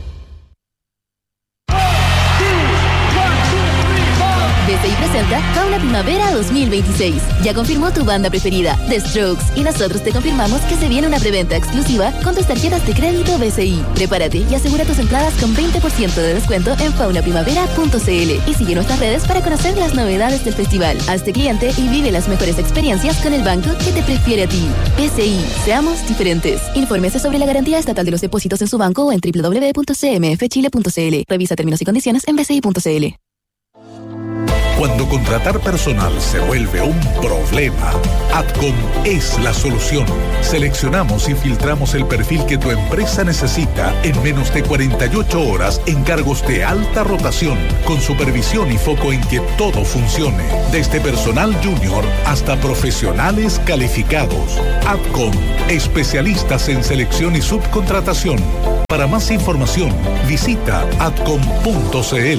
Desde presenta Fauna Fauna Primavera 2026. Ya confirmó tu banda preferida, The Strokes, y nosotros te confirmamos que se viene una preventa exclusiva con tus tarjetas de crédito BCI. Prepárate y asegura tus entradas con 20% de descuento en faunaprimavera.cl y sigue nuestras redes para conocer las novedades del festival. Hazte cliente y vive las mejores experiencias con el banco que te prefiere a ti. BCI, seamos diferentes. Infórmese sobre la garantía estatal de los depósitos en su banco o en www.cmfchile.cl. Revisa términos y condiciones en bci.cl. Cuando contratar personal se vuelve un problema, Adcom es la solución. Seleccionamos y filtramos el perfil que tu empresa necesita en menos de 48 horas en cargos de alta rotación, con supervisión y foco en que todo funcione, desde personal junior hasta profesionales calificados. Adcom, especialistas en selección y subcontratación. Para más información, visita adcom.cl.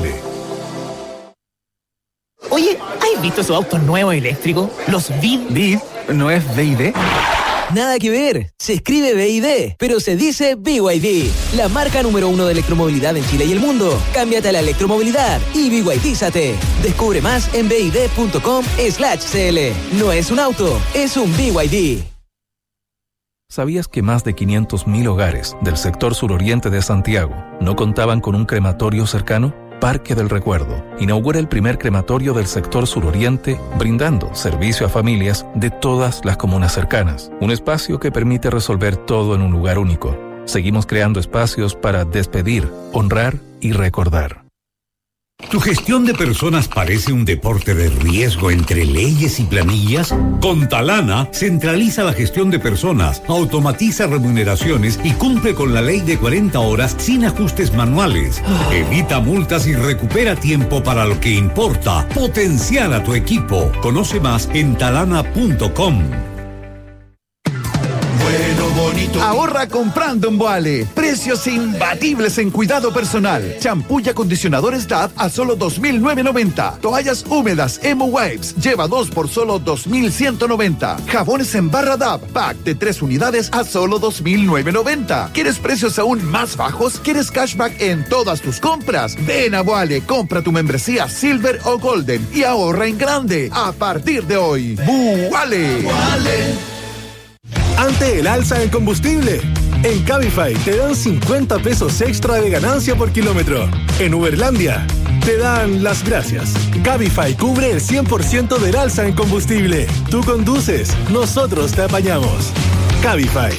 Oye, ¿has visto esos autos nuevos eléctricos? Los BID. ¿BID? ¿No es BID? Nada que ver, se escribe BID, pero se dice BYD, la marca número 1 de electromovilidad en Chile y el mundo. Cámbiate a la electromovilidad y BYDízate. Descubre más en bid.com/cl. No es un auto, es un BYD. ¿Sabías que más de 500.000 hogares del sector suroriente de Santiago no contaban con un crematorio cercano? Parque del Recuerdo inaugura el primer crematorio del sector suroriente, brindando servicio a familias de todas las comunas cercanas. Un espacio que permite resolver todo en un lugar único. Seguimos creando espacios para despedir, honrar y recordar. ¿Tu gestión de personas parece un deporte de riesgo entre leyes y planillas? Con Talana, centraliza la gestión de personas, automatiza remuneraciones y cumple con la ley de 40 horas sin ajustes manuales. Evita multas y recupera tiempo para lo que importa. Potencial a tu equipo. Conoce más en talana.com. Ahorra comprando en Boale. Precios imbatibles en cuidado personal. Champú y acondicionadores DAF a solo $2,990. Toallas húmedas Emo Wipes lleva 2 por solo $2,190. Jabones en barra DAF, pack de 3 unidades a solo $2,990. ¿Quieres precios aún más bajos? ¿Quieres cashback en todas tus compras? Ven a Boale, compra tu membresía Silver o Golden y ahorra en grande a partir de hoy. Boale. Ante el alza del combustible, en Cabify te dan 50 pesos extra de ganancia por kilómetro. En Uberlandia te dan las gracias. Cabify cubre el 100% del alza en combustible. Tú conduces, nosotros te apañamos. Cabify.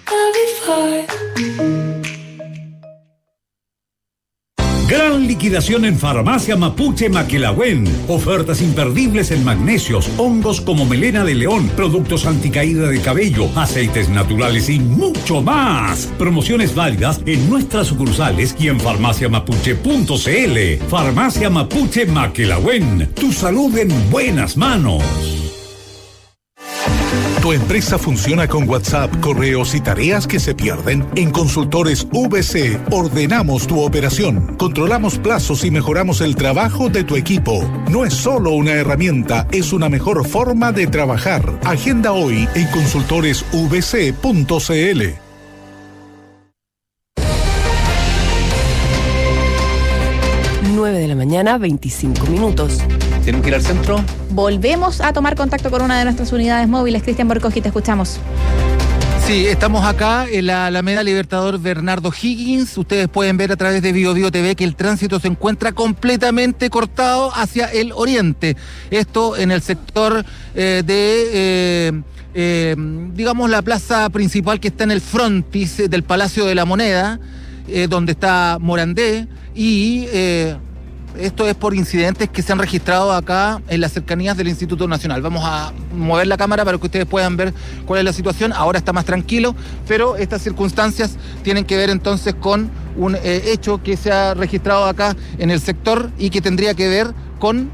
Gran liquidación en Farmacia Mapuche Maquilagüen. Ofertas imperdibles en magnesios, hongos como melena de león, productos anticaída de cabello, aceites naturales y mucho más. Promociones válidas en nuestras sucursales y en farmaciamapuche.cl. Farmacia Mapuche Maquilagüen. Tu salud en buenas manos. ¿Tu empresa funciona con WhatsApp, correos y tareas que se pierden? En Consultores VC ordenamos tu operación, controlamos plazos y mejoramos el trabajo de tu equipo. No es solo una herramienta, es una mejor forma de trabajar. Agenda hoy en consultoresvc.cl. 9 de la mañana, 25 minutos. ¿Tenemos que ir al centro? Volvemos a tomar contacto con una de nuestras unidades móviles. Cristian Borcoski, te escuchamos. Sí, estamos acá en la Alameda Libertador Bernardo Higgins. Ustedes pueden ver a través de Bio TV que el tránsito se encuentra completamente cortado hacia el oriente. Esto en el sector digamos, la plaza principal que está en el frontis del Palacio de la Moneda, donde está Morandé, y esto es por incidentes que se han registrado acá en las cercanías del Instituto Nacional. Vamos a mover la cámara para que ustedes puedan ver cuál es la situación. Ahora está más tranquilo, pero estas circunstancias tienen que ver entonces con un hecho que se ha registrado acá en el sector y que tendría que ver con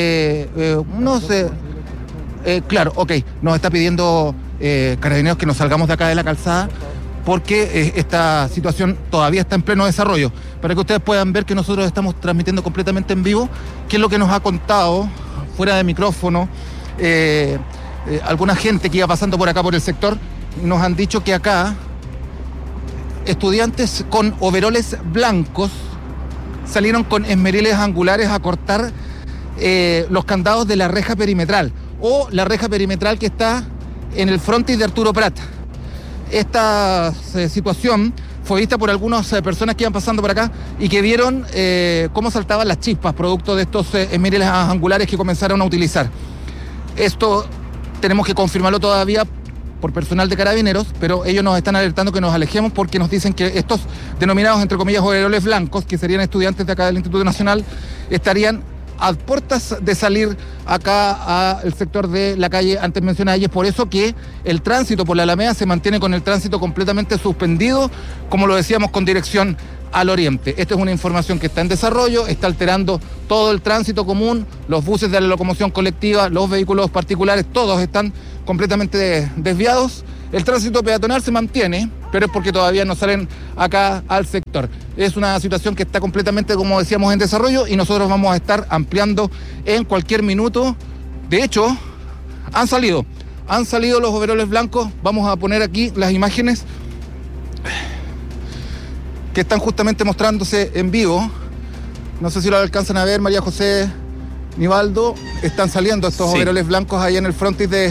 claro, ok, nos está pidiendo Carabineros que nos salgamos de acá de la calzada, porque esta situación todavía está en pleno desarrollo. Para que ustedes puedan ver que nosotros estamos transmitiendo completamente en vivo, qué es lo que nos ha contado, fuera de micrófono, alguna gente que iba pasando por acá por el sector. Nos han dicho que acá estudiantes con overoles blancos salieron con esmeriles angulares a cortar los candados de la reja perimetral o la reja perimetral que está en el frontis de Arturo Prat. Esta situación fue vista por algunas personas que iban pasando por acá y que vieron cómo saltaban las chispas producto de estos esmeriles angulares que comenzaron a utilizar. Esto tenemos que confirmarlo todavía por personal de Carabineros, pero ellos nos están alertando que nos alejemos porque nos dicen que estos denominados, entre comillas, overoles blancos, que serían estudiantes de acá del Instituto Nacional, estarían a puertas de salir acá al sector de la calle antes mencionada, y es por eso que el tránsito por la Alameda se mantiene con el tránsito completamente suspendido, como lo decíamos, con dirección al oriente. Esta es una información que está en desarrollo, está alterando todo el tránsito común, los buses de la locomoción colectiva, los vehículos particulares, todos están completamente desviados. El tránsito peatonal se mantiene, pero es porque todavía no salen acá al sector. Es una situación que está completamente, como decíamos, en desarrollo y nosotros vamos a estar ampliando en cualquier minuto. De hecho, han salido los overoles blancos. Vamos a poner aquí las imágenes que están justamente mostrándose en vivo. No sé si lo alcanzan a ver, María José, Nivaldo. Están saliendo estos overoles blancos ahí en el frontis de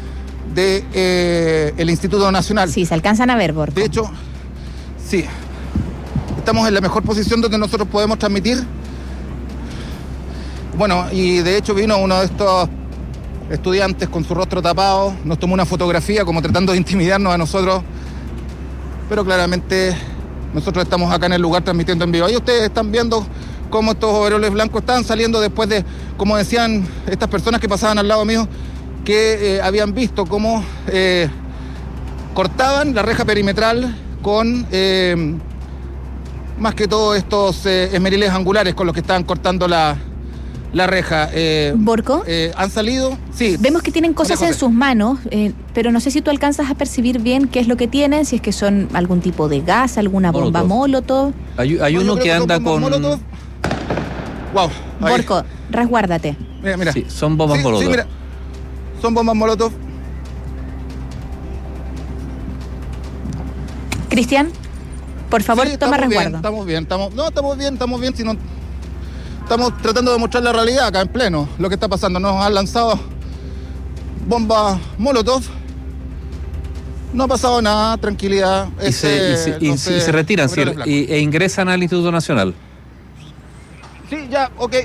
el Instituto Nacional. Sí, se alcanzan a ver, Borco. De hecho, sí. Estamos en la mejor posición donde nosotros podemos transmitir. Bueno, y de hecho vino uno de estos estudiantes con su rostro tapado, nos tomó una fotografía como tratando de intimidarnos a nosotros, pero claramente nosotros estamos acá en el lugar transmitiendo en vivo. Ahí ustedes están viendo cómo estos overoles blancos están saliendo después de, como decían estas personas que pasaban al lado mío, que habían visto cómo cortaban la reja perimetral con más que todo estos esmeriles angulares con los que estaban cortando la reja. ¿Borco? Han salido, sí. Vemos que tienen cosas en sus manos, pero no sé si tú alcanzas a percibir bien qué es lo que tienen, si es que son algún tipo de gas, alguna bomba molotov. Hay uno que anda con... Molotov. Wow. Borco, resguárdate. Mira. Sí, son bombas molotov. Sí, mira. Son bombas molotov. Cristian, por favor, sí, toma resguardo. Bien, estamos bien, si no, estamos tratando de mostrar la realidad acá en pleno, lo que está pasando. Nos han lanzado bombas molotov, no ha pasado nada, tranquilidad. Y se retiran e ingresan al Instituto Nacional. Sí, ya, ok.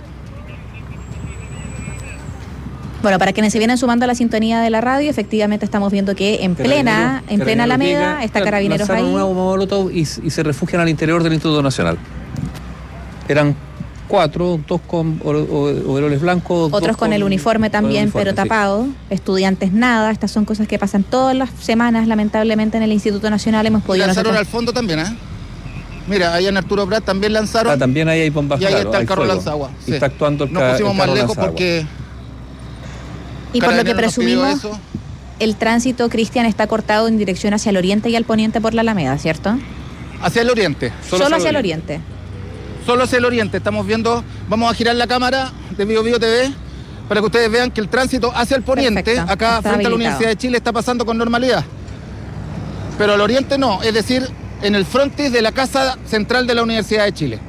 Bueno, para quienes se vienen sumando a la sintonía de la radio, efectivamente estamos viendo que en plena Alameda está Carabineros ahí. Una bomba molotov y se refugian al interior del Instituto Nacional. Eran 4, 2 con overoles blancos. Otros con el uniforme también, pero tapado. Sí. Estudiantes nada. Estas son cosas que pasan todas las semanas, lamentablemente, en el Instituto Nacional. Hemos podido lanzaron al fondo también, ¿eh? Mira, ahí en Arturo Prat también lanzaron. También ahí hay bombas. Y ahí está el carro lanzagua. Sí. Está actuando el carro. Nos pusimos más lejos porque... Y por lo que presumimos, el tránsito, Cristian, está cortado en dirección hacia el oriente y al poniente por la Alameda, ¿cierto? Hacia el oriente. Solo hacia el oriente. Solo hacia el oriente. Estamos viendo, vamos a girar la cámara de Bio TV para que ustedes vean que el tránsito hacia el poniente, perfecto, acá frente a la Universidad de Chile, está pasando con normalidad. Pero al oriente no, es decir, en el frontis de la Casa Central de la Universidad de Chile.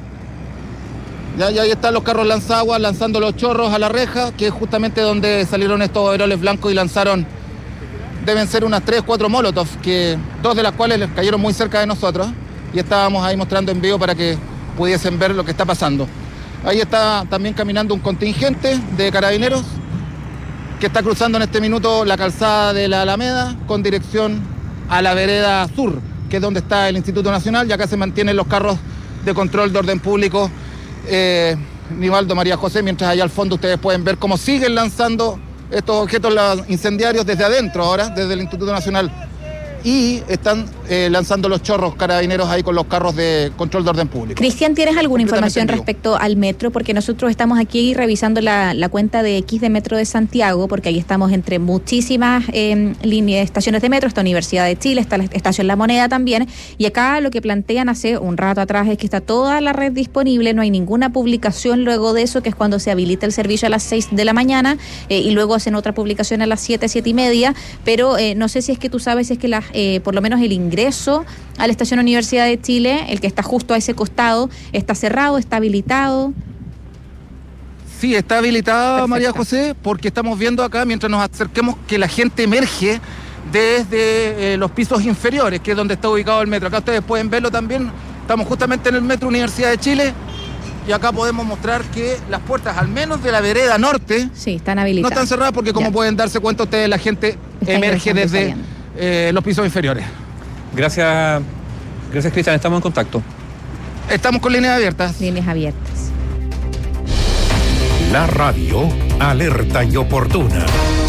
Ya ahí están los carros lanzaguas lanzando los chorros a la reja, que es justamente donde salieron estos overoles blancos y lanzaron, deben ser unas 3, 4 molotov, que 2 de las cuales les cayeron muy cerca de nosotros, y estábamos ahí mostrando en vivo para que pudiesen ver lo que está pasando. Ahí está también caminando un contingente de Carabineros que está cruzando en este minuto la calzada de la Alameda con dirección a la vereda sur, que es donde está el Instituto Nacional, y acá se mantienen los carros de control de orden público. Nivaldo, María José, mientras allá al fondo ustedes pueden ver cómo siguen lanzando estos objetos incendiarios desde adentro ahora, desde el Instituto Nacional, y están lanzando los chorros Carabineros ahí con los carros de control de orden público. Cristian, ¿tienes alguna información respecto al metro? Porque nosotros estamos aquí revisando la cuenta de X de Metro de Santiago, porque ahí estamos entre muchísimas líneas, estaciones de metro, está Universidad de Chile, está la estación La Moneda también, y acá lo que plantean hace un rato atrás es que está toda la red disponible, no hay ninguna publicación luego de eso, que es cuando se habilita el servicio a las 6 de la mañana, y luego hacen otra publicación a las 7, 7:30, pero no sé si es que tú sabes si es que por lo menos el ingreso a la estación Universidad de Chile, el que está justo a ese costado, está cerrado, está habilitado. Sí, está habilitada. Perfecto. María José, porque estamos viendo acá, mientras nos acerquemos, que la gente emerge desde los pisos inferiores, que es donde está ubicado el metro. Acá ustedes pueden verlo también. Estamos justamente en el Metro Universidad de Chile y acá podemos mostrar que las puertas, al menos de la vereda norte, sí, están habilitadas. No están cerradas porque, como pueden darse cuenta ustedes, la gente emerge desde los pisos inferiores. Gracias, Cristian. Estamos en contacto. Estamos con líneas abiertas. Líneas abiertas. La radio alerta y oportuna.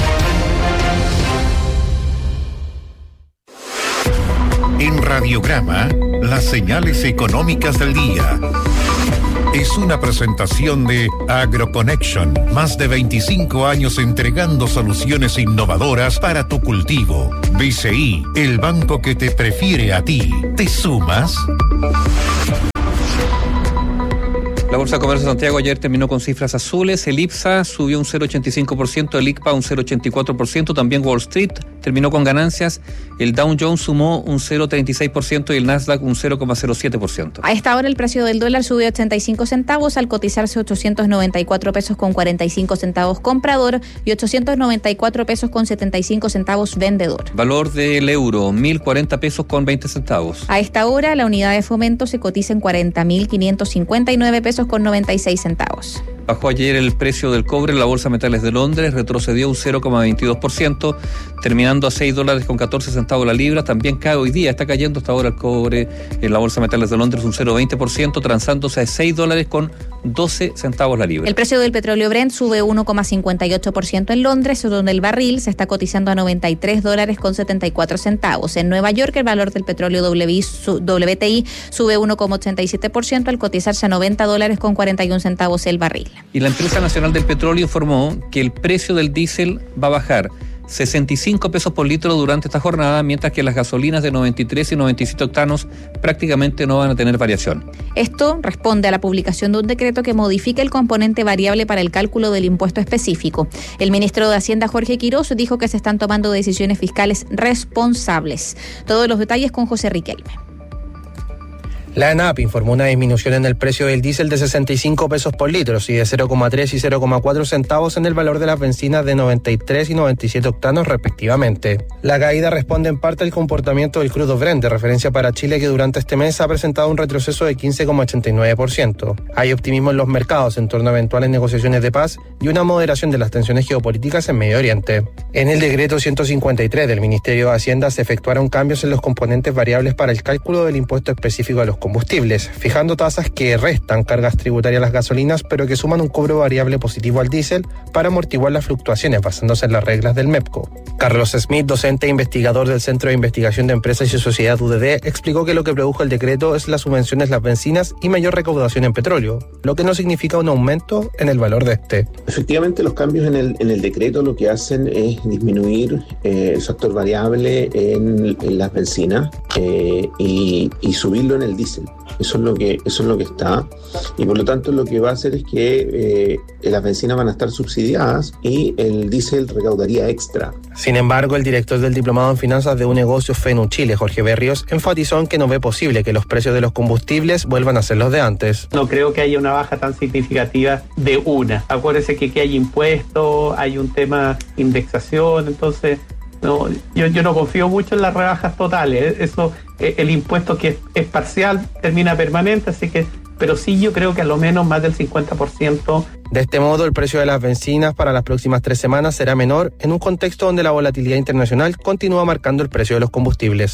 En Radiograma, las señales económicas del día. Es una presentación de AgroConnection, más de 25 años entregando soluciones innovadoras para tu cultivo. BCI, el banco que te prefiere a ti. ¿Te sumas? La Bolsa de Comercio de Santiago ayer terminó con cifras azules. El IPSA subió un 0,85%, el ICPA un 0,84%, también Wall Street terminó con ganancias. El Dow Jones sumó un 0,36% y el Nasdaq un 0,07%. A esta hora el precio del dólar subió 85 centavos al cotizarse 894 pesos con 45 centavos comprador y 894 pesos con 75 centavos vendedor. Valor del euro, 1.040 pesos con 20 centavos. A esta hora la unidad de fomento se cotiza en 40.559 pesos con 96 centavos. Bajó ayer el precio del cobre en la Bolsa de Metales de Londres, retrocedió un 0,22%, terminando a $6 con 14 centavos la libra. También cae hoy día, está cayendo hasta ahora el cobre en la Bolsa de Metales de Londres un 0,20%, transándose a $6 con 12 centavos la libra. El precio del petróleo Brent sube 1,58% en Londres, donde el barril se está cotizando a $93 con 74 centavos. En Nueva York el valor del petróleo WTI sube 1,87% al cotizarse a $90 con 41 centavos el barril. Y la Empresa Nacional del Petróleo informó que el precio del diésel va a bajar 65 pesos por litro durante esta jornada, mientras que las gasolinas de 93 y 97 octanos prácticamente no van a tener variación. Esto responde a la publicación de un decreto que modifica el componente variable para el cálculo del impuesto específico. El ministro de Hacienda, Jorge Quirós, dijo que se están tomando decisiones fiscales responsables. Todos los detalles con José Riquelme. La ANAP informó una disminución en el precio del diésel de 65 pesos por litro y de 0,3 y 0,4 centavos en el valor de las bencinas de 93 y 97 octanos respectivamente. La caída responde en parte al comportamiento del crudo Brent, de referencia para Chile, que durante este mes ha presentado un retroceso de 15,89%. Hay optimismo en los mercados en torno a eventuales negociaciones de paz y una moderación de las tensiones geopolíticas en Medio Oriente. En el decreto 153 del Ministerio de Hacienda se efectuaron cambios en los componentes variables para el cálculo del impuesto específico a los combustibles, fijando tasas que restan cargas tributarias a las gasolinas, pero que suman un cobro variable positivo al diésel para amortiguar las fluctuaciones basándose en las reglas del MEPCO. Carlos Smith, docente e investigador del Centro de Investigación de Empresas y Sociedad UDD, explicó que lo que produjo el decreto es las subvenciones a las bencinas y mayor recaudación en petróleo, lo que no significa un aumento en el valor de este. Efectivamente, los cambios en el decreto lo que hacen es disminuir el factor variable en las bencinas y subirlo en el diésel. Eso es lo que está, y por lo tanto lo que va a hacer es que las bencinas van a estar subsidiadas y el diésel recaudaría extra. Sin embargo, el director del Diplomado en Finanzas de un negocio FENU Chile, Jorge Berrios, enfatizó en que no ve posible que los precios de los combustibles vuelvan a ser los de antes. No creo que haya una baja tan significativa de una. Acuérdese que hay impuestos, hay un tema de indexación, entonces no, yo no confío mucho en las rebajas totales. Eso, el impuesto que es parcial termina permanente, así que, pero sí yo creo que a lo menos más del 50%. De este modo, el precio de las bencinas para las próximas 3 semanas será menor en un contexto donde la volatilidad internacional continúa marcando el precio de los combustibles.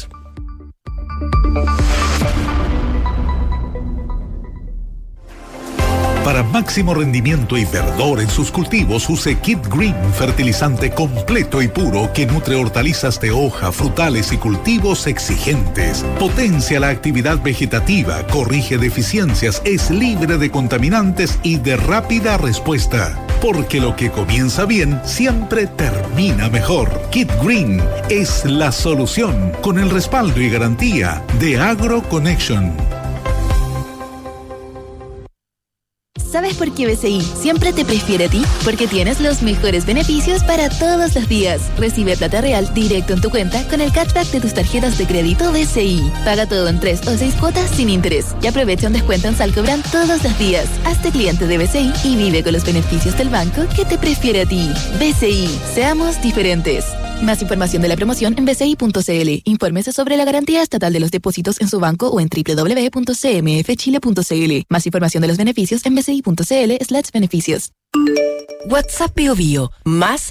Para máximo rendimiento y verdor en sus cultivos, use Kit Green, fertilizante completo y puro que nutre hortalizas de hoja, frutales y cultivos exigentes. Potencia la actividad vegetativa, corrige deficiencias, es libre de contaminantes y de rápida respuesta. Porque lo que comienza bien siempre termina mejor. Kit Green es la solución, con el respaldo y garantía de AgroConnection. ¿Sabes por qué BCI siempre te prefiere a ti? Porque tienes los mejores beneficios para todos los días. Recibe plata real directo en tu cuenta con el cashback de tus tarjetas de crédito BCI. Paga todo en 3 o 6 cuotas sin interés y aprovecha un descuento en Salcobran todos los días. Hazte cliente de BCI y vive con los beneficios del banco que te prefiere a ti. BCI, seamos diferentes. Más información de la promoción en bci.cl. Infórmese sobre la garantía estatal de los depósitos en su banco o en www.cmfchile.cl. Más información de los beneficios en bci.cl/beneficios. WhatsApp Bio Bio, más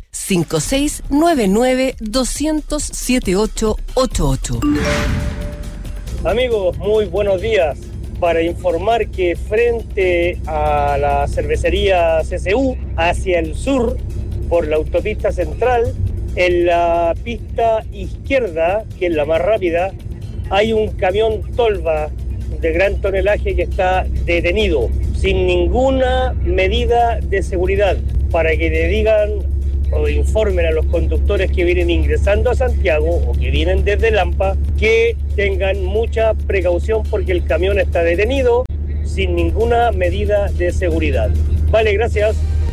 5699-200-7888. Amigos, muy buenos días. Para informar que frente a la cervecería CCU, hacia el sur, por la autopista central, en la pista izquierda, que es la más rápida, hay un camión tolva de gran tonelaje que está detenido, sin ninguna medida de seguridad, para que le digan o informen a los conductores que vienen ingresando a Santiago o que vienen desde Lampa que tengan mucha precaución porque el camión está detenido sin ninguna medida de seguridad. Vale, gracias.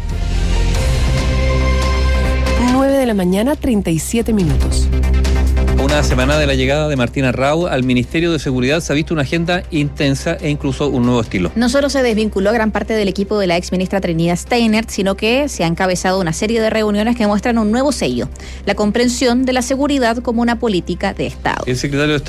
9 de la mañana, 37 minutos. Una semana de la llegada de Martina Rau al Ministerio de Seguridad se ha visto una agenda intensa e incluso un nuevo estilo. No solo se desvinculó gran parte del equipo de la exministra Trinidad Steiner, sino que se ha encabezado una serie de reuniones que muestran un nuevo sello, la comprensión de la seguridad como una política de Estado. El secretario de